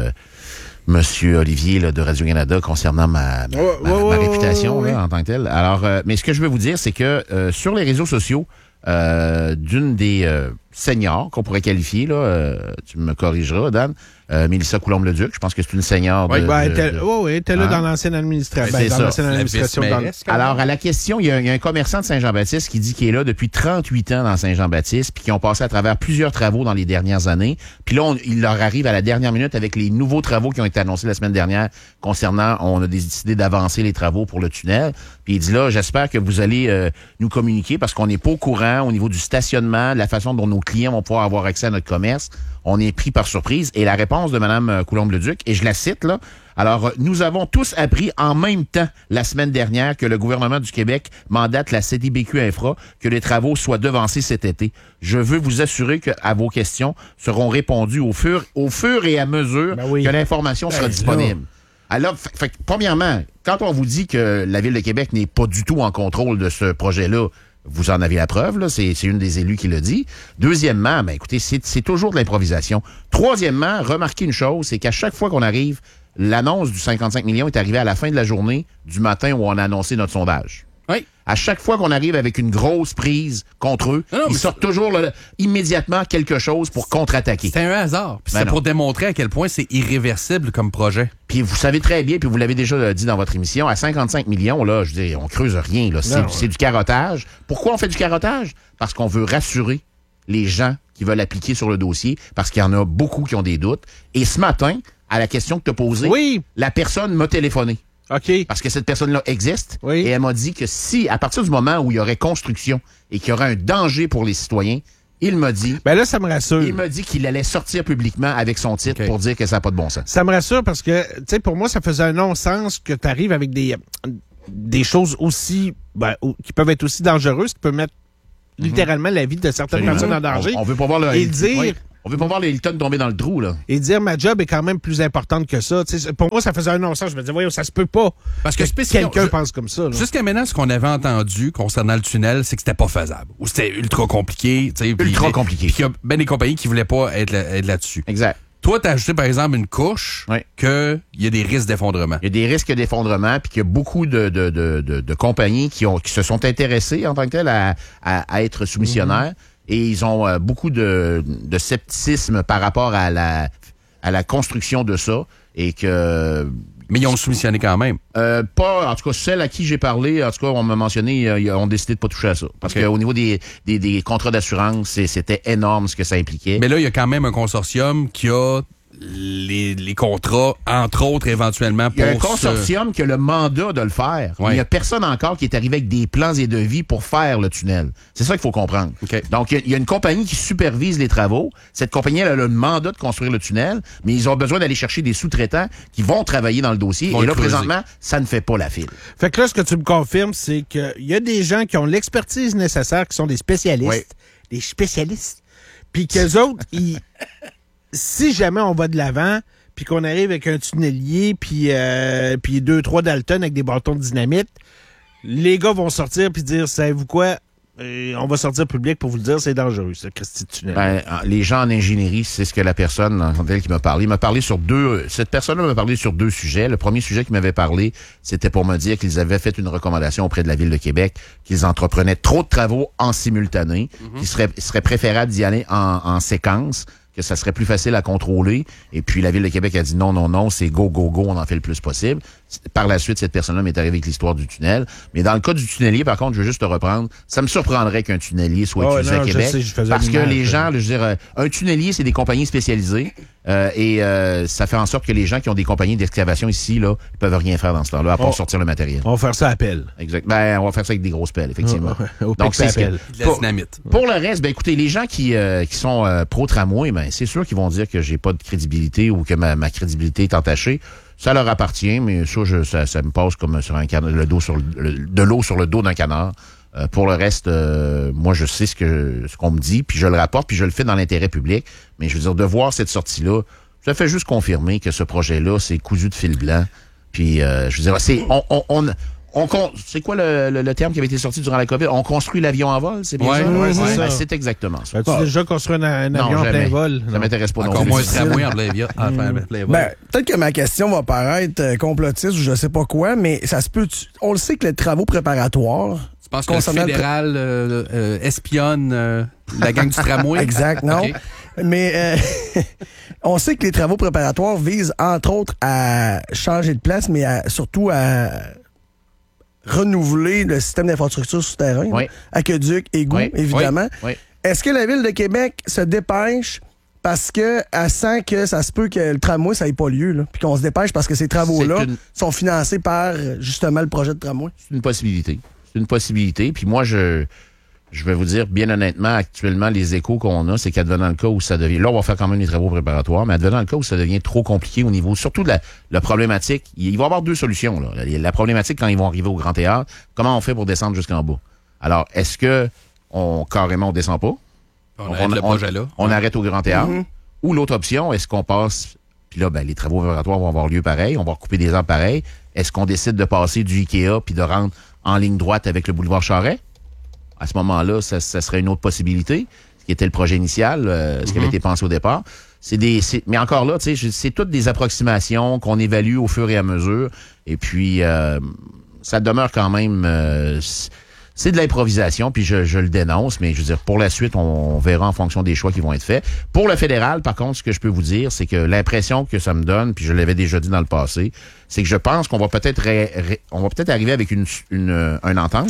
Monsieur Olivier là, de Radio-Canada concernant ma réputation là, en tant que telle. Alors, mais ce que je veux vous dire, c'est que sur les réseaux sociaux, d'une des seniors qu'on pourrait qualifier, là, tu me corrigeras, Dan, Mélissa Coulombe-Leduc, je pense que c'est une senior elle était là dans l'ancienne administration. Alors, à la question, il y a un commerçant de Saint-Jean-Baptiste qui dit qu'il est là depuis 38 ans dans Saint-Jean-Baptiste, puis qui ont passé à travers plusieurs travaux dans les dernières années. Puis là, il leur arrive à la dernière minute avec les nouveaux travaux qui ont été annoncés la semaine dernière concernant, on a décidé d'avancer les travaux pour le tunnel. Puis il dit là, j'espère que vous allez nous communiquer parce qu'on n'est pas au courant au niveau du stationnement, de la façon dont nos clients vont pouvoir avoir accès à notre commerce. On est pris par surprise. Et la réponse de Mme Coulombe-Leduc, et je la cite là, alors, nous avons tous appris en même temps la semaine dernière que le gouvernement du Québec mandate la CDBQ Infra que les travaux soient devancés cet été. Je veux vous assurer que à vos questions seront répondues au fur et à mesure que l'information sera disponible. Alors, premièrement, quand on vous dit que la Ville de Québec n'est pas du tout en contrôle de ce projet-là, vous en avez la preuve, là. C'est une des élus qui le dit. Deuxièmement, écoutez, c'est toujours de l'improvisation. Troisièmement, remarquez une chose, c'est qu'à chaque fois qu'on arrive, l'annonce du 55 millions est arrivée à la fin de la journée du matin où on a annoncé notre sondage. Oui. À chaque fois qu'on arrive avec une grosse prise contre eux, ils sortent toujours immédiatement quelque chose pour contre-attaquer. C'est un hasard. Puis c'est pour démontrer à quel point c'est irréversible comme projet. Puis vous savez très bien, puis vous l'avez déjà dit dans votre émission, à 55 millions, là, je veux dire, on creuse rien. Là. C'est du carottage. Pourquoi on fait du carottage? Parce qu'on veut rassurer les gens qui veulent appliquer sur le dossier, parce qu'il y en a beaucoup qui ont des doutes. Et ce matin, à la question que tu as posée, la personne m'a téléphoné. OK. Parce que cette personne-là existe. Et elle m'a dit que si, à partir du moment où il y aurait construction et qu'il y aurait un danger pour les citoyens, il m'a dit... Ben là, ça me rassure. Il m'a dit qu'il allait sortir publiquement avec son titre pour dire que ça n'a pas de bon sens. Ça me rassure parce que, tu sais, pour moi, ça faisait un non-sens que tu arrives avec des choses aussi... qui peuvent être aussi dangereuses, qui peuvent mettre littéralement la vie de certaines personnes en danger. On veut pas voir et dire... Oui. On veut pas voir les Hilton tomber dans le trou, là. Et dire, ma job est quand même plus importante que ça. T'sais, pour moi, ça faisait un non-sens. Je me disais, voyons, ça se peut pas. Parce que quelqu'un pense comme ça. Là. Jusqu'à maintenant, ce qu'on avait entendu concernant le tunnel, c'est que c'était pas faisable. Ou c'était ultra compliqué. Ultra compliqué. Puis il y a ben des compagnies qui voulaient pas être là-dessus. Exact. Toi, t'as ajouté, par exemple, une couche qu'il y a des risques d'effondrement. Il y a des risques d'effondrement, puis qu'il y a beaucoup de compagnies qui se sont intéressées en tant que telles à être soumissionnaires. Et ils ont beaucoup de scepticisme par rapport à la construction de ça. Et que... Mais ils ont soumissionné quand même. Pas, en tout cas, celle à qui j'ai parlé, en tout cas, on m'a mentionné, ils ont décidé de pas toucher à ça. Parce qu'au niveau des contrats d'assurance, c'était énorme ce que ça impliquait. Mais là, il y a quand même un consortium qui a les contrats, entre autres, éventuellement, pour... Il y a un consortium qui a le mandat de le faire. Ouais. Il n'y a personne encore qui est arrivé avec des plans et devis pour faire le tunnel. C'est ça qu'il faut comprendre. Okay. Donc, il y a une compagnie qui supervise les travaux. Cette compagnie, elle a le mandat de construire le tunnel, mais ils ont besoin d'aller chercher des sous-traitants qui vont travailler dans le dossier. Et là, présentement, ça ne fait pas la file. Fait que là, ce que tu me confirmes, c'est qu'il y a des gens qui ont l'expertise nécessaire, qui sont des spécialistes. Des spécialistes. Puis qu'eux autres, si jamais on va de l'avant, puis qu'on arrive avec un tunnelier, puis 2-3 Dalton avec des bâtons de dynamite, les gars vont sortir puis dire, savez-vous quoi, on va sortir public pour vous le dire, c'est dangereux, ce Christy de tunnel. Ben, les gens en ingénierie, c'est ce que la personne en tant que telle qui m'a parlé. Il m'a parlé sur cette personne-là m'a parlé sur 2 sujets. Le premier sujet qu'il m'avait parlé, c'était pour me dire qu'ils avaient fait une recommandation auprès de la Ville de Québec, qu'ils entreprenaient trop de travaux en simultané, qu'il serait préférable d'y aller en séquence, que ça serait plus facile à contrôler. Et puis, la Ville de Québec a dit non, c'est go, on en fait le plus possible. Par la suite, cette personne-là m'est arrivée avec l'histoire du tunnel. Mais dans le cas du tunnelier, par contre, je veux juste te reprendre, ça me surprendrait qu'un tunnelier soit utilisé à Québec. Parce que les gens, je veux dire, un tunnelier, c'est des compagnies spécialisées. Ça fait en sorte que les gens qui ont des compagnies d'excavation ici, là, ils peuvent rien faire dans ce temps-là, à part sortir le matériel. On va faire ça à pelle. Exact. Ben, on va faire ça avec des grosses pelles, effectivement. Donc, c'est de la dynamite. Pour le reste, ben, écoutez, les gens qui sont pro-tramway, ben, c'est sûr qu'ils vont dire que j'ai pas de crédibilité ou que ma crédibilité est entachée. Ça leur appartient, mais ça me passe comme sur un canard, de l'eau sur le dos d'un canard. Pour le reste, moi, je sais ce qu'on me dit, puis je le rapporte, puis je le fais dans l'intérêt public. Mais je veux dire, de voir cette sortie-là, ça fait juste confirmer que ce projet-là, c'est cousu de fil blanc. Puis, je veux dire, c'est quoi le terme qui avait été sorti durant la COVID? On construit l'avion en vol, c'est bien ça? Oui, c'est ça. Ben, c'est exactement ça. As-tu déjà construit un avion en plein vol? Ça m'intéresse pas non Encore plus. moins un tramway en plein vol. Ben, peut-être que ma question va paraître complotiste ou je sais pas quoi, mais ça se peut... On le sait que les travaux préparatoires... Tu penses que le fédéral espionne la gang du tramway? Exact, non. Okay. Mais on sait que les travaux préparatoires visent, entre autres, à changer de place, mais surtout à renouveler le système d'infrastructure souterrain. Oui. Aqueduc, égout, évidemment. Oui. Est-ce que la Ville de Québec se dépêche parce qu'elle sent que ça se peut que le tramway, ça n'ait pas lieu, là, puis qu'on se dépêche parce que ces travaux-là sont financés par, justement, le projet de tramway? C'est une possibilité. C'est une possibilité. Puis moi, je vais vous dire, bien honnêtement, actuellement, les échos qu'on a, c'est qu'advenant le cas où ça devient... Là, on va faire quand même les travaux préparatoires, mais advenant le cas où ça devient trop compliqué au niveau... Surtout de la problématique. Il va y avoir 2 solutions, là. La problématique, quand ils vont arriver au Grand Théâtre, comment on fait pour descendre jusqu'en bas? Alors, est-ce que carrément, on descend pas? On arrête le projet là. On arrête au Grand Théâtre. Ou l'autre option, est-ce qu'on passe... Puis là, ben, les travaux préparatoires vont avoir lieu pareil. On va recouper des arbres pareil. Est-ce qu'on décide de passer du IKEA puis de rendre en ligne droite avec le boulevard Charest? À ce moment-là, ça serait une autre possibilité, ce qui était le projet initial, ce qui avait été pensé au départ. Mais encore là, tu sais, c'est toutes des approximations qu'on évalue au fur et à mesure. Et puis, ça demeure quand même... c'est de l'improvisation, puis je le dénonce, mais je veux dire, pour la suite, on verra en fonction des choix qui vont être faits. Pour le fédéral, par contre, ce que je peux vous dire, c'est que l'impression que ça me donne, puis je l'avais déjà dit dans le passé, c'est que je pense qu'on va peut-être arriver avec une entente,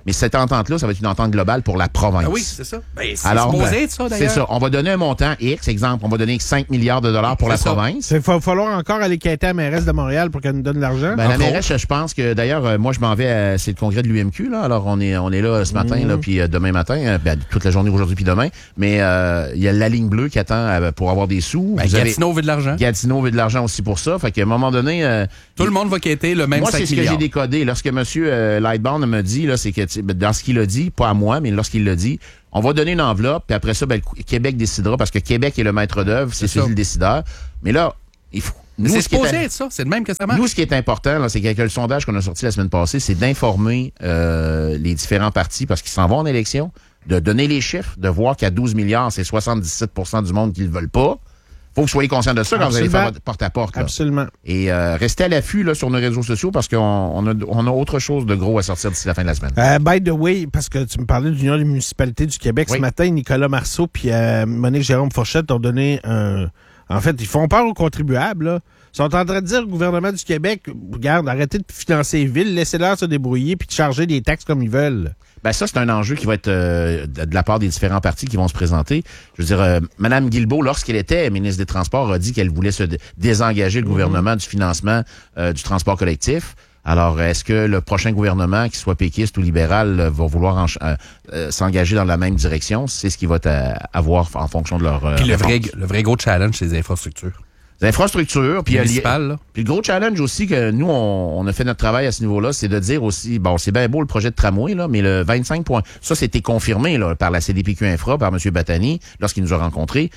Mais cette entente-là, ça va être une entente globale pour la province. Ah oui, c'est ça. Ben, c'est Alors, supposé être ça, d'ailleurs. C'est ça. On va donner un montant X, exemple, on va donner 5 milliards de dollars pour la province. Il va falloir encore aller quêter à la mairesse de Montréal pour qu'elle nous donne l'argent. Ben, la mairesse, je pense que, d'ailleurs, moi, je m'en vais c'est le congrès de l'UMQ, là. Alors, on est là ce matin, là, puis demain matin, toute la journée aujourd'hui puis demain. Mais il y a la ligne bleue qui attend pour avoir des sous. Ben, Gatineau veut de l'argent. Gatineau veut de l'argent aussi pour ça. Fait qu'à un moment donné... tout le monde va quêter le même 5 milliards. Moi, c'est ce que j'ai décodé. Lorsque M. Lightbound me dit, là, c'est que, dans ce qu'il a dit, pas à moi, mais lorsqu'il l'a dit, on va donner une enveloppe, puis après ça, Québec décidera, parce que Québec est le maître d'œuvre, c'est le décideur. Mais là, il faut... C'est supposé être ça, c'est de même que ça marche. Nous, ce qui est important, là, c'est que le sondage qu'on a sorti la semaine passée, c'est d'informer les différents partis, parce qu'ils s'en vont en élection, de donner les chiffres, de voir qu'à 12 milliards, c'est 77% du monde qui ne le veulent pas. Faut que vous soyez conscient de ça quand vous allez faire votre porte-à-porte. Là. Absolument. Et restez à l'affût là, sur nos réseaux sociaux parce qu'on a autre chose de gros à sortir d'ici la fin de la semaine. By the way, parce que tu me parlais de l'Union des municipalités du Québec, ce matin, Nicolas Marceau puis Monique Jérôme Fourchette ont donné un... En fait, ils font peur aux contribuables. Là. Ils sont en train de dire au gouvernement du Québec, regarde, arrêtez de financer les villes, laissez-leur se débrouiller puis de charger des taxes comme ils veulent. Ben ça, c'est un enjeu qui va être de la part des différents partis qui vont se présenter. Je veux dire, Mme Guilbeault, lorsqu'elle était ministre des Transports, a dit qu'elle voulait se désengager le gouvernement du financement du transport collectif. Alors, est-ce que le prochain gouvernement, qu'il soit péquiste ou libéral, va vouloir s'engager dans la même direction? C'est ce qui va avoir en fonction de leur... Puis le vrai gros challenge, c'est les infrastructures. Les infrastructures, puis municipales. Puis le gros challenge aussi que nous, on a fait notre travail à ce niveau-là, c'est de dire aussi, bon, c'est bien beau le projet de tramway, là, mais le 25 points, ça, c'était confirmé là, par la CDPQ Infra, par M. Battani, lorsqu'il nous a rencontrés,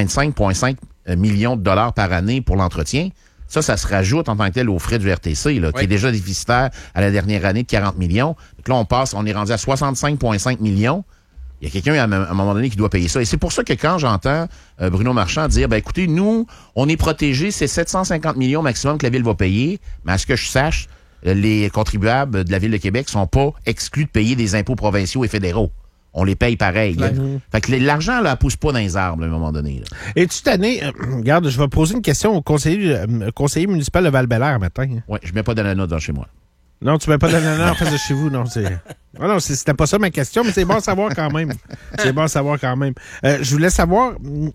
25,5 millions de dollars par année pour l'entretien. Ça se rajoute en tant que tel aux frais du RTC, là, qui est déjà déficitaire à la dernière année de 40 millions. Donc là, on est rendu à 65,5 millions. Il y a quelqu'un, à un moment donné, qui doit payer ça. Et c'est pour ça que quand j'entends Bruno Marchand dire, ben écoutez, nous, on est protégés, c'est 750 millions maximum que la Ville va payer, mais à ce que je sache, les contribuables de la Ville de Québec sont pas exclus de payer des impôts provinciaux et fédéraux. On les paye pareil. Fait que l'argent, là, pousse pas dans les arbres, à un moment donné. Là. Et-tu cette année, regarde, je vais poser une question au conseiller municipal de Val-Bélair matin. Oui, je mets pas d'ananas dans chez moi. Non, tu mets pas d'ananas en face de chez vous, non. Non, c'était pas ça ma question, mais c'est bon à savoir quand même. C'est bon à savoir quand même. Je voulais savoir,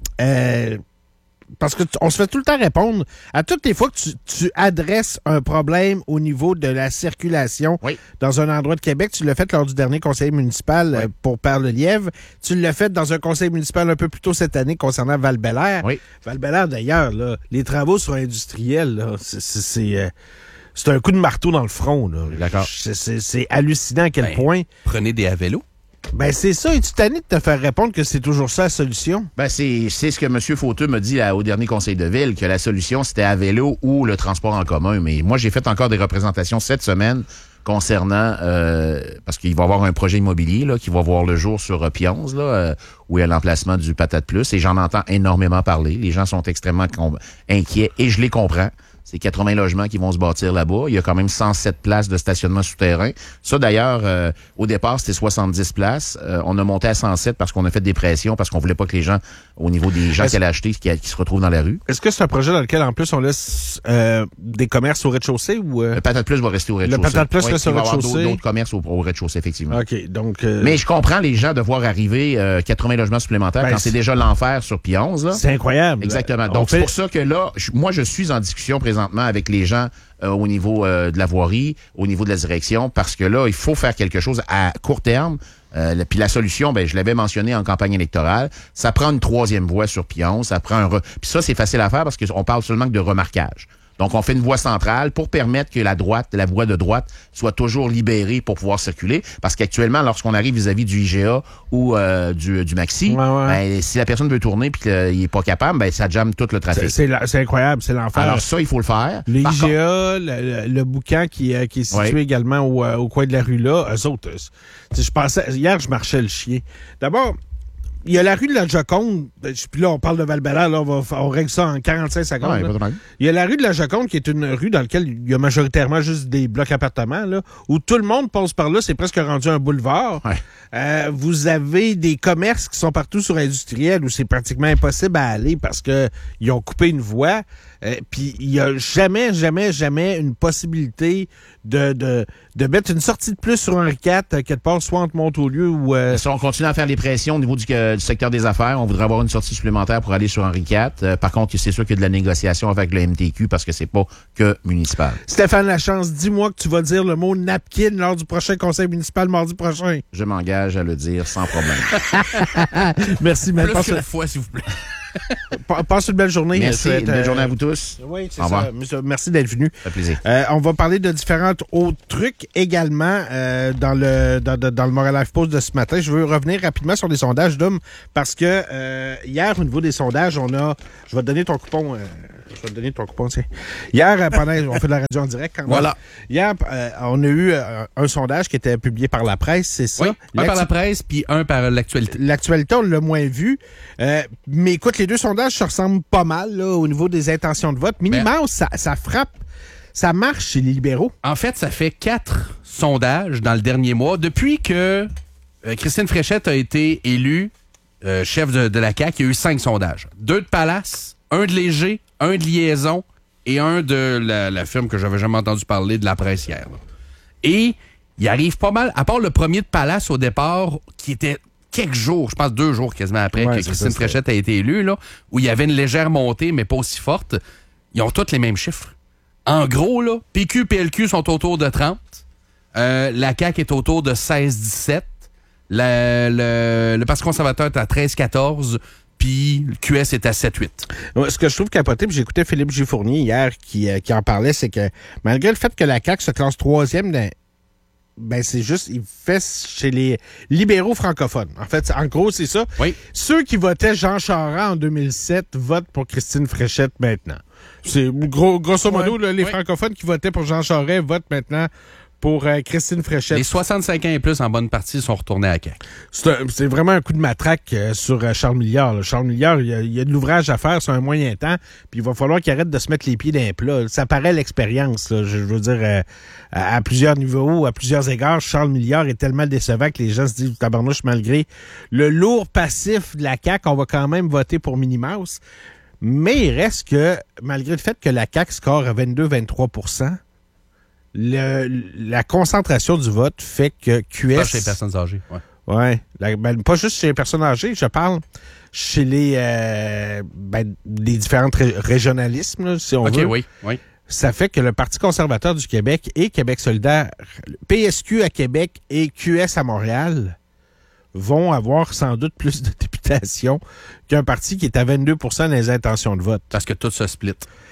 parce que on se fait tout le temps répondre à toutes les fois que tu adresses un problème au niveau de la circulation dans un endroit de Québec. Tu l'as fait lors du dernier conseil municipal pour Perle-Lièvre. Tu l'as fait dans un conseil municipal un peu plus tôt cette année concernant Val-Bélair. Oui. Val-Bélair, d'ailleurs, là, les travaux sur industriels, là, c'est un coup de marteau dans le front. Là. D'accord. C'est hallucinant à quel point. Prenez des à vélo. Ben, c'est ça. Es-tu tanné de te faire répondre que c'est toujours ça la solution? Ben, c'est ce que M. Fauteux m'a dit au dernier conseil de ville, que la solution, c'était à vélo ou le transport en commun. Mais moi, j'ai fait encore des représentations cette semaine concernant, parce qu'il va y avoir un projet immobilier là, qui va voir le jour sur Pionze, là, où il y a l'emplacement du Patate Plus, et j'en entends énormément parler. Les gens sont extrêmement inquiets, et je les comprends. C'est 80 logements qui vont se bâtir là-bas. Il y a quand même 107 places de stationnement souterrain. Ça, d'ailleurs, au départ, c'était 70 places. On a monté à 107 parce qu'on a fait des pressions, parce qu'on voulait pas que les gens, au niveau des gens qui allaient acheter, qui se retrouvent dans la rue. Est-ce que c'est un projet dans lequel, en plus, on laisse des commerces au rez-de-chaussée? Ou Le Patate Plus va rester au rez-de-chaussée. Le Patate Plus reste au rez-de-chaussée. Il va y avoir d'autres commerces au rez-de-chaussée, effectivement. OK, donc... Mais je comprends les gens de voir arriver 80 logements supplémentaires quand c'est déjà l'enfer sur Pionze. Là. C'est incroyable. Exactement. Donc, c'est pour ça que là, moi, je suis en discussion présentement avec les gens au niveau de la voirie, au niveau de la direction, parce que là, il faut faire quelque chose à court terme. Puis la solution, ben je l'avais mentionné en campagne électorale, ça prend une troisième voie sur Pionze, ça prend puis ça, c'est facile à faire parce qu'on parle seulement que de remarquage. Donc, on fait une voie centrale pour permettre que la voie de droite soit toujours libérée pour pouvoir circuler. Parce qu'actuellement, lorsqu'on arrive vis-à-vis du IGA ou du Maxi, ben, si la personne veut tourner et qu'il n'est pas capable, ben, ça jamme tout le trafic. C'est incroyable, c'est l'enfer. Alors ça, il faut le faire. Le IGA, le boucan qui est situé également au coin de la rue là, eux autres, je pensais, hier, je marchais le chien. D'abord, Il y a la rue de la Joconde, puis là, on parle de Val-Bélair, là, on règle ça en 45 secondes. Ouais, il y a la rue de la Joconde qui est une rue dans laquelle il y a majoritairement juste des blocs appartements, là, où tout le monde passe par là, c'est presque rendu un boulevard. Ouais. Vous avez des commerces qui sont partout sur Industriel où c'est pratiquement impossible à aller parce que ils ont coupé une voie. Puis il y a jamais une possibilité de mettre une sortie de plus sur Henri IV quelque part, soit entre Montaulieu ou... Si on continue à faire des pressions au niveau du secteur des affaires, on voudrait avoir une sortie supplémentaire pour aller sur Henri IV. Par contre, c'est sûr qu'il y a de la négociation avec le MTQ parce que c'est pas que municipal. Stéphane Lachance, dis-moi que tu vas dire le mot napkin lors du prochain conseil municipal mardi prochain. Je m'engage à le dire sans problème. Merci, mais plus qu'une fois, s'il vous plaît. Passe une belle journée. Merci, une belle journée à vous tous. Oui, c'est ça. Merci d'être venu. Ça fait plaisir. On va parler de différents autres trucs également dans le Montréal Life Post de ce matin. Je veux revenir rapidement sur les sondages, Dom, parce que hier, au niveau des sondages, je vais te donner ton coupon. Tiens. Hier, on fait de la radio en direct quand même. Voilà. Hier, on a eu un sondage qui était publié par la presse, c'est ça? Oui, un par la presse, puis un par l'actualité. L'actualité, on l'a moins vu. Mais écoute, les deux sondages se ressemblent pas mal là, au niveau des intentions de vote. Minimum, ça frappe. Ça marche chez les libéraux. En fait, ça fait 4 sondages dans le dernier mois. Depuis que Christine Fréchette a été élue chef de la CAQ, il y a eu 5 sondages. 2 de Palace, 1 de Léger, 1 de Liaison et 1 de la firme que j'avais jamais entendu parler, de la presse hier. Là. Et il arrive pas mal, à part le premier de Palace au départ, qui était quelques jours, je pense 2 jours quasiment après que Christine Fréchette a été élue, là, où il y avait une légère montée, mais pas aussi forte. Ils ont tous les mêmes chiffres. En gros, là, PQ, PLQ sont autour de 30. La CAQ est autour de 16-17. Le Parti conservateur est à 13-14. Puis le QS est à 7-8. Ouais, ce que je trouve capoté, puis j'écoutais Philippe Gifournier hier qui en parlait, c'est que malgré le fait que la CAQ se classe 3e, c'est juste, il fait chez les libéraux francophones. En fait, en gros, c'est ça. Oui. Ceux qui votaient Jean Charest en 2007 votent pour Christine Fréchette maintenant. C'est grosso modo, là, les francophones qui votaient pour Jean Charest votent maintenant pour Christine Fréchette. Les 65 ans et plus, en bonne partie, sont retournés à la CAQ. C'est vraiment un coup de matraque sur Charles Milliard. Là. Charles Milliard, il y a de l'ouvrage à faire sur un moyen temps, puis il va falloir qu'il arrête de se mettre les pieds dans les plats. Ça paraît l'expérience. Là. Je veux dire, à plusieurs niveaux, à plusieurs égards, Charles Milliard est tellement décevant que les gens se disent, tabarnouche, malgré le lourd passif de la CAQ, on va quand même voter pour Minnie Mouse. Mais il reste que, malgré le fait que la CAQ score à 22-23%, la concentration du vote fait que QS... Pas chez les personnes âgées, ouais. Pas juste chez les personnes âgées, je parle chez les différents régionalismes, là, si on veut. Oui. Ça fait que le Parti conservateur du Québec et Québec solidaire, PSQ à Québec et QS à Montréal vont avoir sans doute plus de députation qu'un parti qui est à 22% des intentions de vote. Parce que tout se split.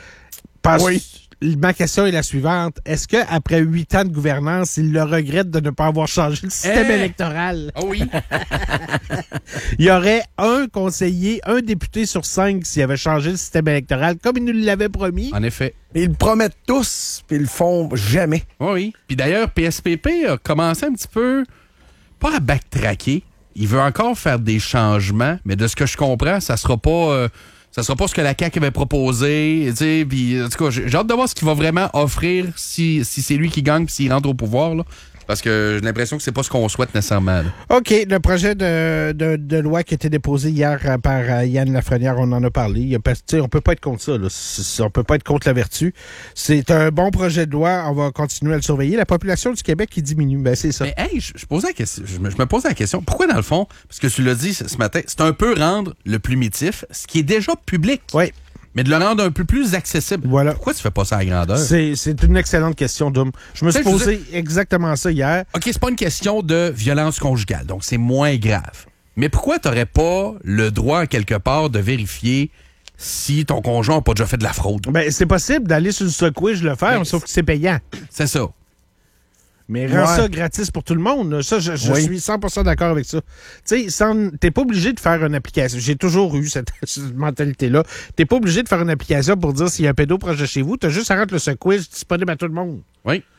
Ma question est la suivante. Est-ce qu'après 8 ans de gouvernance, il le regrette de ne pas avoir changé le système électoral? Oh oui! Il y aurait un conseiller, un député sur 5 s'il avait changé le système électoral, comme il nous l'avait promis. En effet. Ils le promettent tous, puis ils le font jamais. Oui. Puis d'ailleurs, PSPP a commencé un petit peu, pas à backtracker. Il veut encore faire des changements, mais de ce que je comprends, ça sera pas ce que la CAQ avait proposé. Puis, en tout cas, j'ai hâte de voir ce qu'il va vraiment offrir si c'est lui qui gagne puis s'il rentre au pouvoir. Là. Parce que j'ai l'impression que c'est pas ce qu'on souhaite nécessairement. Là. OK. Le projet de loi qui a été déposé hier par Yann Lafrenière, on en a parlé. On peut pas être contre ça. Là. On peut pas être contre la vertu. C'est un bon projet de loi. On va continuer à le surveiller. La population du Québec qui diminue. Ben, c'est ça. Mais hey, je me posais la question. Pourquoi, dans le fond, parce que tu l'as dit ce matin, c'est un peu rendre le plumitif, ce qui est déjà public. Oui. Mais de le rendre un peu plus accessible. Voilà. Pourquoi tu fais pas ça à la grandeur? C'est une excellente question, Dom. Je me suis posé exactement ça hier. OK, c'est pas une question de violence conjugale, donc c'est moins grave. Mais pourquoi t'aurais pas le droit, quelque part, de vérifier si ton conjoint n'a pas déjà fait de la fraude? Ben, c'est possible d'aller sur le secoué, je le faire, sauf que c'est payant. C'est ça. Mais rends ça gratis pour tout le monde. Là. Ça, je suis 100% d'accord avec ça. Tu sais, t'es pas obligé de faire une application. J'ai toujours eu cette mentalité-là. T'es pas obligé de faire une application pour dire s'il y a un pédo proche de chez vous. T'as juste à rendre le secoué disponible à tout le monde. Oui.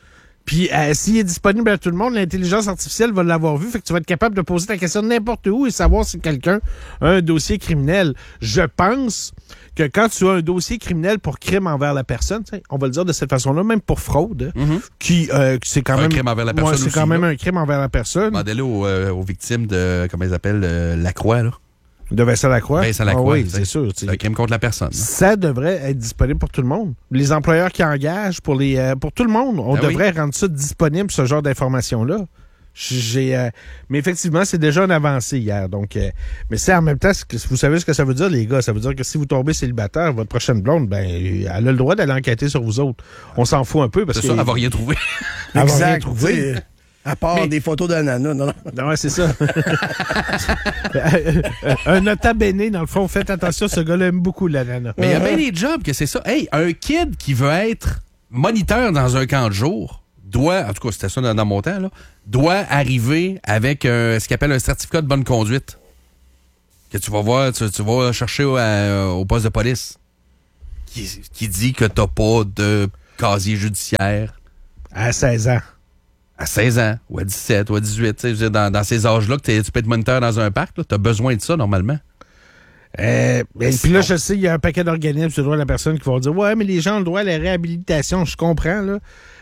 Puis, s'il est disponible à tout le monde, l'intelligence artificielle va l'avoir vu. Fait que tu vas être capable de poser ta question n'importe où et savoir si quelqu'un a un dossier criminel. Je pense que quand tu as un dossier criminel pour crime envers la personne, on va le dire de cette façon-là, même pour fraude, qui c'est quand même... Un crime envers la personne c'est quand même un crime envers la personne. Demandez-le aux victimes de, comment ils appellent, Lacroix, là. De Vincent Lacroix? Vincent Lacroix, oui, c'est sûr. C'est un crime contre la personne. Là. Ça devrait être disponible pour tout le monde. Les employeurs qui engagent, pour tout le monde, on devrait rendre ça disponible, ce genre d'informations-là. Mais effectivement, c'est déjà une avancée hier. Donc, mais c'est en même temps, vous savez ce que ça veut dire, les gars? Ça veut dire que si vous tombez célibataire, votre prochaine blonde, ben, elle a le droit d'aller enquêter sur vous autres. On s'en fout un peu parce que... C'est ça, elle va rien trouver. Elle va rien trouver. À part des photos d'ananas, non? Non, c'est ça. Un nota bene, dans le fond, faites attention, ce gars-là aime beaucoup l'ananas. Mais il y a bien des jobs que c'est ça. Hey, un kid qui veut être moniteur dans un camp de jour doit, en tout cas, c'était ça dans mon temps, là, doit arriver avec ce qu'il appelle un certificat de bonne conduite. Que tu vas voir, tu vas chercher au poste de police. Qui dit que t'as pas de casier judiciaire. À 16 ans. À 16 ans, ou à 17, ou à 18, dans ces âges-là, que tu peux être moniteur dans un parc, tu as besoin de ça, normalement. Puis là, je sais, il y a un paquet d'organismes sur le droit de la personne qui vont dire « Ouais, mais les gens ont le droit à la réhabilitation. » Je comprends, là.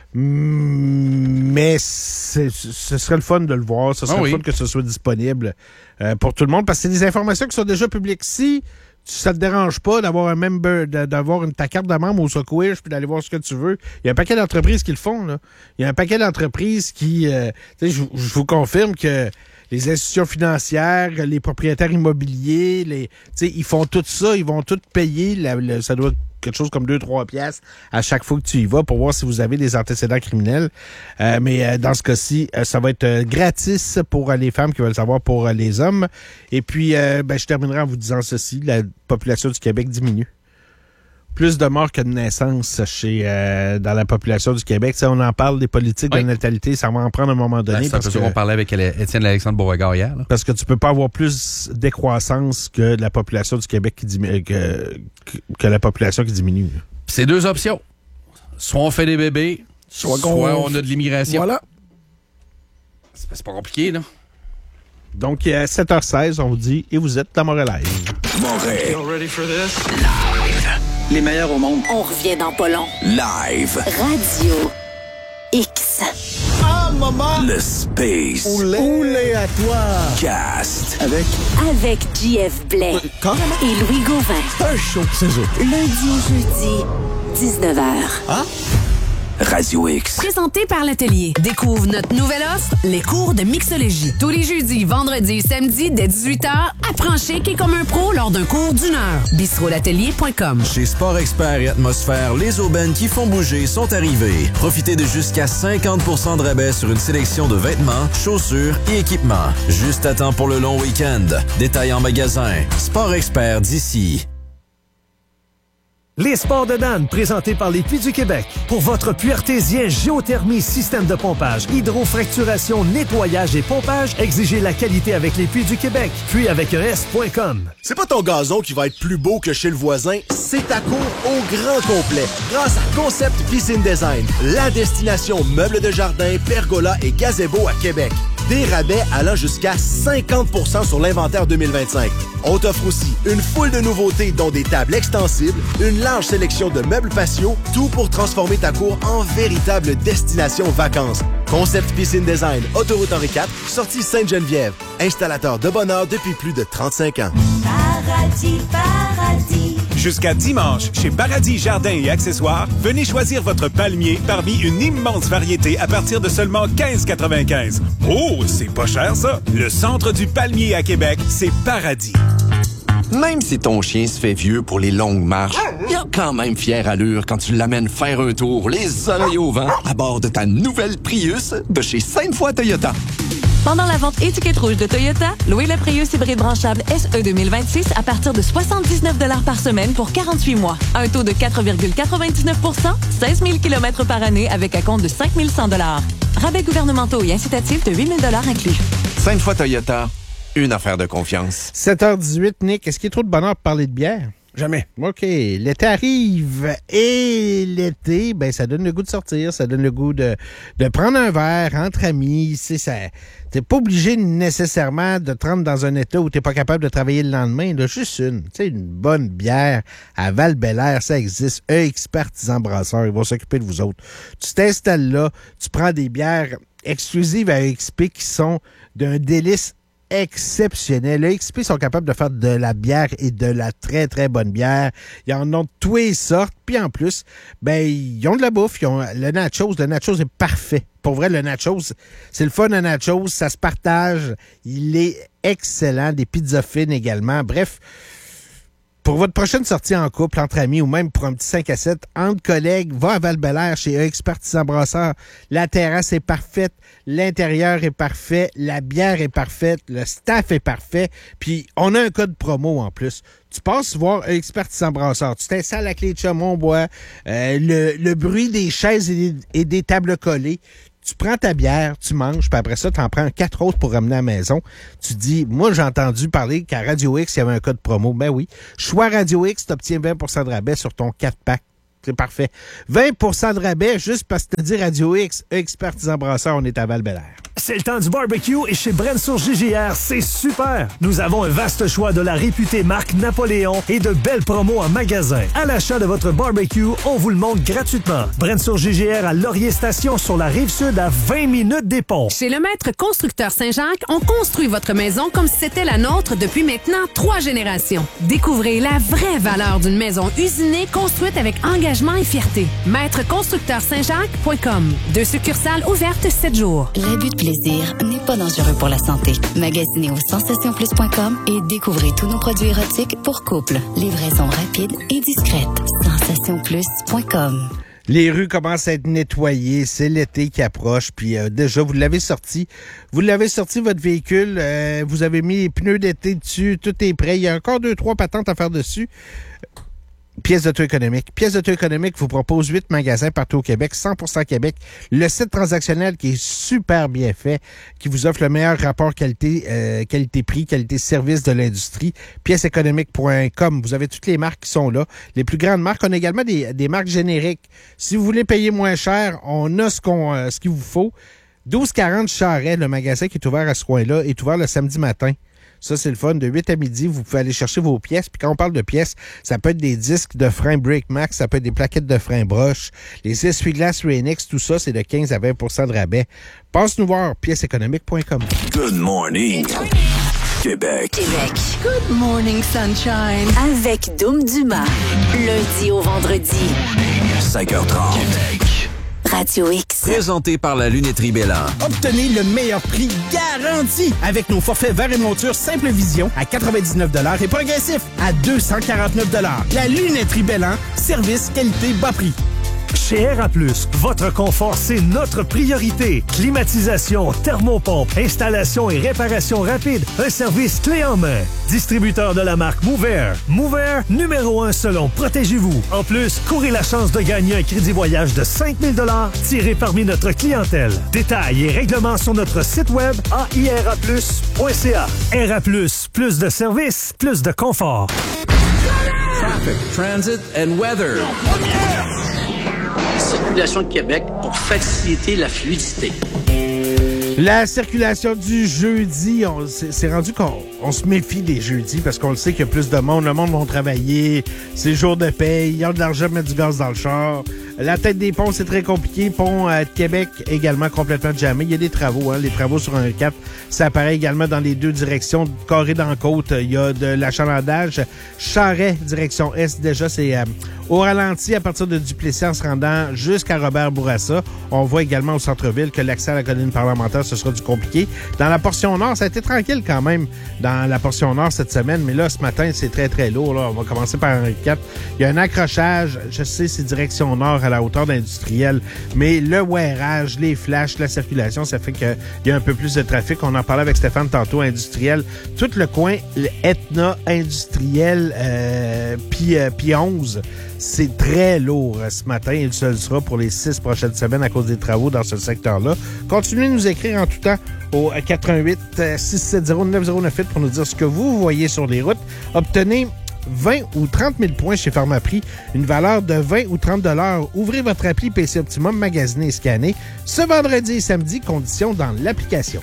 Mais ce serait le fun de le voir. Ce serait le fun que ce soit disponible pour tout le monde, parce que c'est des informations qui sont déjà publiques. Si ça te dérange pas d'avoir un member, d'avoir ta carte de membre au Socwish puis d'aller voir ce que tu veux. Il y a un paquet d'entreprises qui le font, là. Il y a un paquet d'entreprises qui, je vous confirme que les institutions financières, les propriétaires immobiliers, ils font tout ça, ils vont tout payer. Ça doit être quelque chose comme 2-3 piastres à chaque fois que tu y vas pour voir si vous avez des antécédents criminels. Mais dans ce cas-ci, ça va être gratis pour les femmes qui veulent savoir pour les hommes. Et puis, je terminerai en vous disant ceci. La population du Québec diminue. Plus de morts que de naissances dans la population du Québec. T'sais, on en parle des politiques de natalité, ça va en prendre à un moment donné. C'est un peu ça qu'on parlait avec Étienne Alexandre Beauregard hier. Là. Parce que tu peux pas avoir plus décroissance que de la population du Québec qui diminue, que la population qui diminue. C'est deux options. Soit on fait des bébés, soit on a de l'immigration. Voilà. C'est pas compliqué, là. Donc, à 7h16, on vous dit, et vous êtes dans Montréal. Montréal. Ready for this? Live. Les meilleurs au monde. On revient dans pas long. Live. Radio X. Ah, maman. Le Space. Oulé à toi. Cast. Avec JF Blais. Et Louis Gauvin. C'est un show, c'est ça. Lundi au jeudi, 19h. Hein? Radio X. Présenté par l'Atelier. Découvre notre nouvelle offre, les cours de mixologie. Tous les jeudis, vendredis et samedis, dès 18h, apprends chic et comme un pro lors d'un cours d'1 heure. bistrolatelier.com. Chez Sport Expert et Atmosphère, les aubaines qui font bouger sont arrivées. Profitez de jusqu'à 50% de rabais sur une sélection de vêtements, chaussures et équipements. Juste à temps pour le long week-end. Détails en magasin. Sport Expert d'ici. Les sports de Dan, présentés par les Puits du Québec. Pour votre puits artésien, géothermie, système de pompage, hydrofracturation, nettoyage et pompage, exigez la qualité avec les Puits du Québec. Puis avec un S.com. C'est pas ton gazon qui va être plus beau que chez le voisin, c'est ta cour au grand complet. Grâce à Concept Piscine Design, la destination meubles de jardin, pergola et gazebo à Québec. Des rabais allant jusqu'à 50% sur l'inventaire 2025. On t'offre aussi une foule de nouveautés dont des tables extensibles, une large sélection de meubles patio, tout pour transformer ta cour en véritable destination vacances. Concept Piscine Design, Autoroute Henri IV, sortie Sainte-Geneviève. Installateur de bonheur depuis plus de 35 ans. Paradis, paradis. Jusqu'à dimanche, chez Paradis Jardins et Accessoires, venez choisir votre palmier parmi une immense variété à partir de seulement 15,95. Oh, c'est pas cher ça! Le centre du palmier à Québec, c'est Paradis. Même si ton chien se fait vieux pour les longues marches, il a quand même fière allure quand tu l'amènes faire un tour, les oreilles au vent, à bord de ta nouvelle Prius de chez Sainte-Foy Toyota. Pendant la vente étiquette rouge de Toyota, louez le Prius hybride branchable SE 2026 à partir de 79 $ par semaine pour 48 mois. Un taux de 4,99 %, 16 000 km par année avec acompte de 5 100 $. Rabais gouvernementaux et incitatifs de 8 000 $ inclus. Sainte-Foy Toyota, une affaire de confiance. 7h18, Nick, est-ce qu'il y a trop de bonheur pour parler de bière? Jamais. OK. L'été arrive et l'été, ben ça donne le goût de sortir, ça donne le goût de prendre un verre entre amis. T'es pas obligé nécessairement de te rendre dans un état où t'es pas capable de travailler le lendemain. Là, juste une bonne bière à Val-Bélair, ça existe. EXP Artisan Brasseur, ils vont s'occuper de vous autres. Tu t'installes là, tu prends des bières exclusives à EXP qui sont d'un délice exceptionnel. Les XP sont capables de faire de la bière et de la très, très bonne bière. Ils en ont de toutes les sortes. Puis en plus, ben, ils ont de la bouffe. Ils ont le nachos. Le nachos est parfait. Pour vrai, le nachos, c'est le fun, le nachos. Ça se partage. Il est excellent. Des pizzas fines également. Bref, pour votre prochaine sortie en couple, entre amis, ou même pour un petit 5 à 7, entre collègues, va à Val-Bélair chez EXP Artisan Brasseur. La terrasse est parfaite, l'intérieur est parfait, la bière est parfaite, le staff est parfait, puis on a un code promo en plus. Tu passes voir EXP Artisan Brasseur, tu t'installes à la clé de Chaumont-Bois, le bruit des chaises et des tables collées. Tu prends ta bière, tu manges, puis après ça, tu en prends 4 autres pour ramener à la maison. Tu dis, moi, j'ai entendu parler qu'à Radio X, il y avait un code promo. Ben oui. Choix Radio X, tu obtiens 20% de rabais sur ton 4-pack. C'est parfait. 20% de rabais juste parce que tu dis Radio X, EXP Artisan Brasseur, on est à Val-Bélair. C'est le temps du barbecue et chez Brensour JGR, c'est super! Nous avons un vaste choix de la réputée marque Napoléon et de belles promos en magasin. À l'achat de votre barbecue, on vous le montre gratuitement. Brensour JGR à Laurier Station sur la Rive-Sud à 20 minutes des ponts. Chez le maître constructeur Saint-Jacques, on construit votre maison comme si c'était la nôtre depuis maintenant 3 générations. Découvrez la vraie valeur d'une maison usinée construite avec engagement et fierté. Maîtreconstructeursaintjacques.com. 2 succursales ouvertes 7 jours. L'abus de plaisir n'est pas dangereux pour la santé. Magasinez au sensationplus.com et découvrez tous nos produits érotiques pour couple. Livraison rapide et discrète. Sensationplus.com. Les rues commencent à être nettoyées, c'est l'été qui approche, puis déjà, vous l'avez sorti votre véhicule, vous avez mis les pneus d'été dessus, tout est prêt, il y a encore 2-3 patentes à faire dessus. Pièces d'auto-économique. Pièces d'auto-économique vous propose 8 magasins partout au Québec, 100% Québec. Le site transactionnel qui est super bien fait, qui vous offre le meilleur rapport qualité-prix, qualité-service de l'industrie. Pièceséconomique.com. Vous avez toutes les marques qui sont là. Les plus grandes marques. On a également des marques génériques. Si vous voulez payer moins cher, on a ce qu'il vous faut. 1240 Charret, le magasin qui est ouvert à ce coin-là, est ouvert le samedi matin. Ça, c'est le fun. De 8 à midi, vous pouvez aller chercher vos pièces. Puis quand on parle de pièces, ça peut être des disques de frein Brake Max, ça peut être des plaquettes de frein Broche, les essuie-glaces Rain-X, tout ça, c'est de 15 à 20% de rabais. Passe-nous voir, pièceséconomique.com. Good morning, Québec. Good morning, sunshine. Avec Dom Dumas. Lundi au vendredi. 5h30. Radio X. Présenté par la Lunetterie Bélan. Obtenez le meilleur prix garanti avec nos forfaits verre et monture Simple Vision à 99$ et progressif à 249$. La Lunetterie Bélan, service, qualité, bas prix. Chez RA+, votre confort, c'est notre priorité. Climatisation, thermopompe, installation et réparation rapide. Un service clé en main. Distributeur de la marque Mover. Mover, numéro 1 selon Protégez-vous. En plus, courez la chance de gagner un crédit voyage de 5000$ tiré parmi notre clientèle. Détails et règlements sur notre site web airaplus.ca. RA+, plus de services, plus de confort. Traffic, transit and weather. Circulation de Québec pour faciliter la fluidité. La circulation du jeudi, c'est rendu qu'on se méfie des jeudis parce qu'on le sait qu'il y a plus de monde. Le monde va travailler, c'est jour de paye, ils ont de l'argent pour mettre du gaz dans le char. La tête des ponts, c'est très compliqué. Pont de Québec, également complètement jammé. Il y a des travaux, les travaux sur un 4. Ça apparaît également dans les deux directions. Carré dans la côte, il y a de l'achalandage. Charret, direction Est, déjà, c'est au ralenti à partir de Duplessis en se rendant jusqu'à Robert-Bourassa. On voit également au centre-ville que l'accès à la colline parlementaire, ce sera du compliqué. Dans la portion nord, ça a été tranquille quand même dans la portion nord cette semaine, mais là, ce matin, c'est très, très lourd. Là. On va commencer par Henri IV. Il y a un accrochage, je sais, c'est direction nord à la hauteur d'Industriel, mais le wearage, les flashs, la circulation, ça fait qu'il y a un peu plus de trafic. On en parlait avec Stéphane tantôt, Industriel. Tout le coin, Etna, Industriel, puis 11, c'est très lourd ce matin. Il se le sera pour les 6 prochaines semaines à cause des travaux dans ce secteur-là. Continuez de nous écrire en tout temps au 88 670 9098 pour nous dire ce que vous voyez sur les routes. Obtenez 20 ou 30 000 points chez Pharmaprix, une valeur de 20 ou 30 $. Ouvrez votre appli PC Optimum, magasinez et scannez. Ce vendredi et samedi, conditions dans l'application.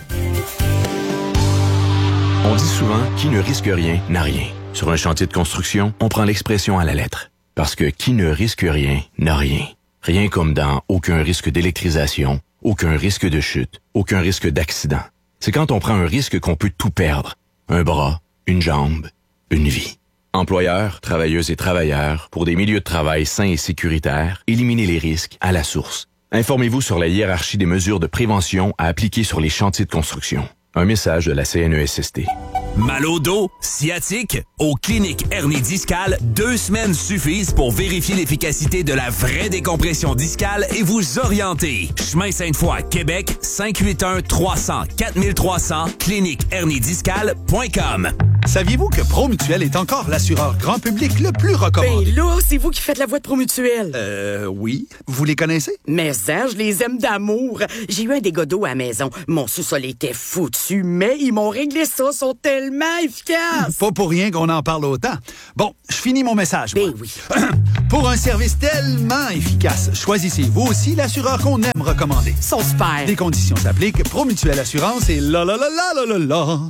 On dit souvent, qui ne risque rien n'a rien. Sur un chantier de construction, on prend l'expression à la lettre. Parce que qui ne risque rien n'a rien. Rien comme dans aucun risque d'électrisation, aucun risque de chute, aucun risque d'accident. C'est quand on prend un risque qu'on peut tout perdre. Un bras, une jambe, une vie. Employeurs, travailleuses et travailleurs, pour des milieux de travail sains et sécuritaires, éliminez les risques à la source. Informez-vous sur la hiérarchie des mesures de prévention à appliquer sur les chantiers de construction. Un message de la CNESST. Mal au dos, sciatique, aux cliniques hernie discale, 2 semaines suffisent pour vérifier l'efficacité de la vraie décompression discale et vous orienter. Chemin Sainte-Foy, Québec, 581-300-4300, cliniquehernidiscale.com. Saviez-vous que Promutuel est encore l'assureur grand public le plus recommandé? Ben là, c'est vous qui faites la voix de Promutuel. Oui. Vous les connaissez? Mais ça, je les aime d'amour. J'ai eu un dégât d'eau à la maison. Mon sous-sol était foutu, mais ils m'ont réglé ça. Ils sont tellement efficaces. Pas pour rien qu'on en parle autant. Bon, je finis mon message. Ben oui. Pour un service tellement efficace, choisissez vous aussi l'assureur qu'on aime recommander. Ils sont super. Des conditions s'appliquent. Promutuel Assurance et la la la la la la la.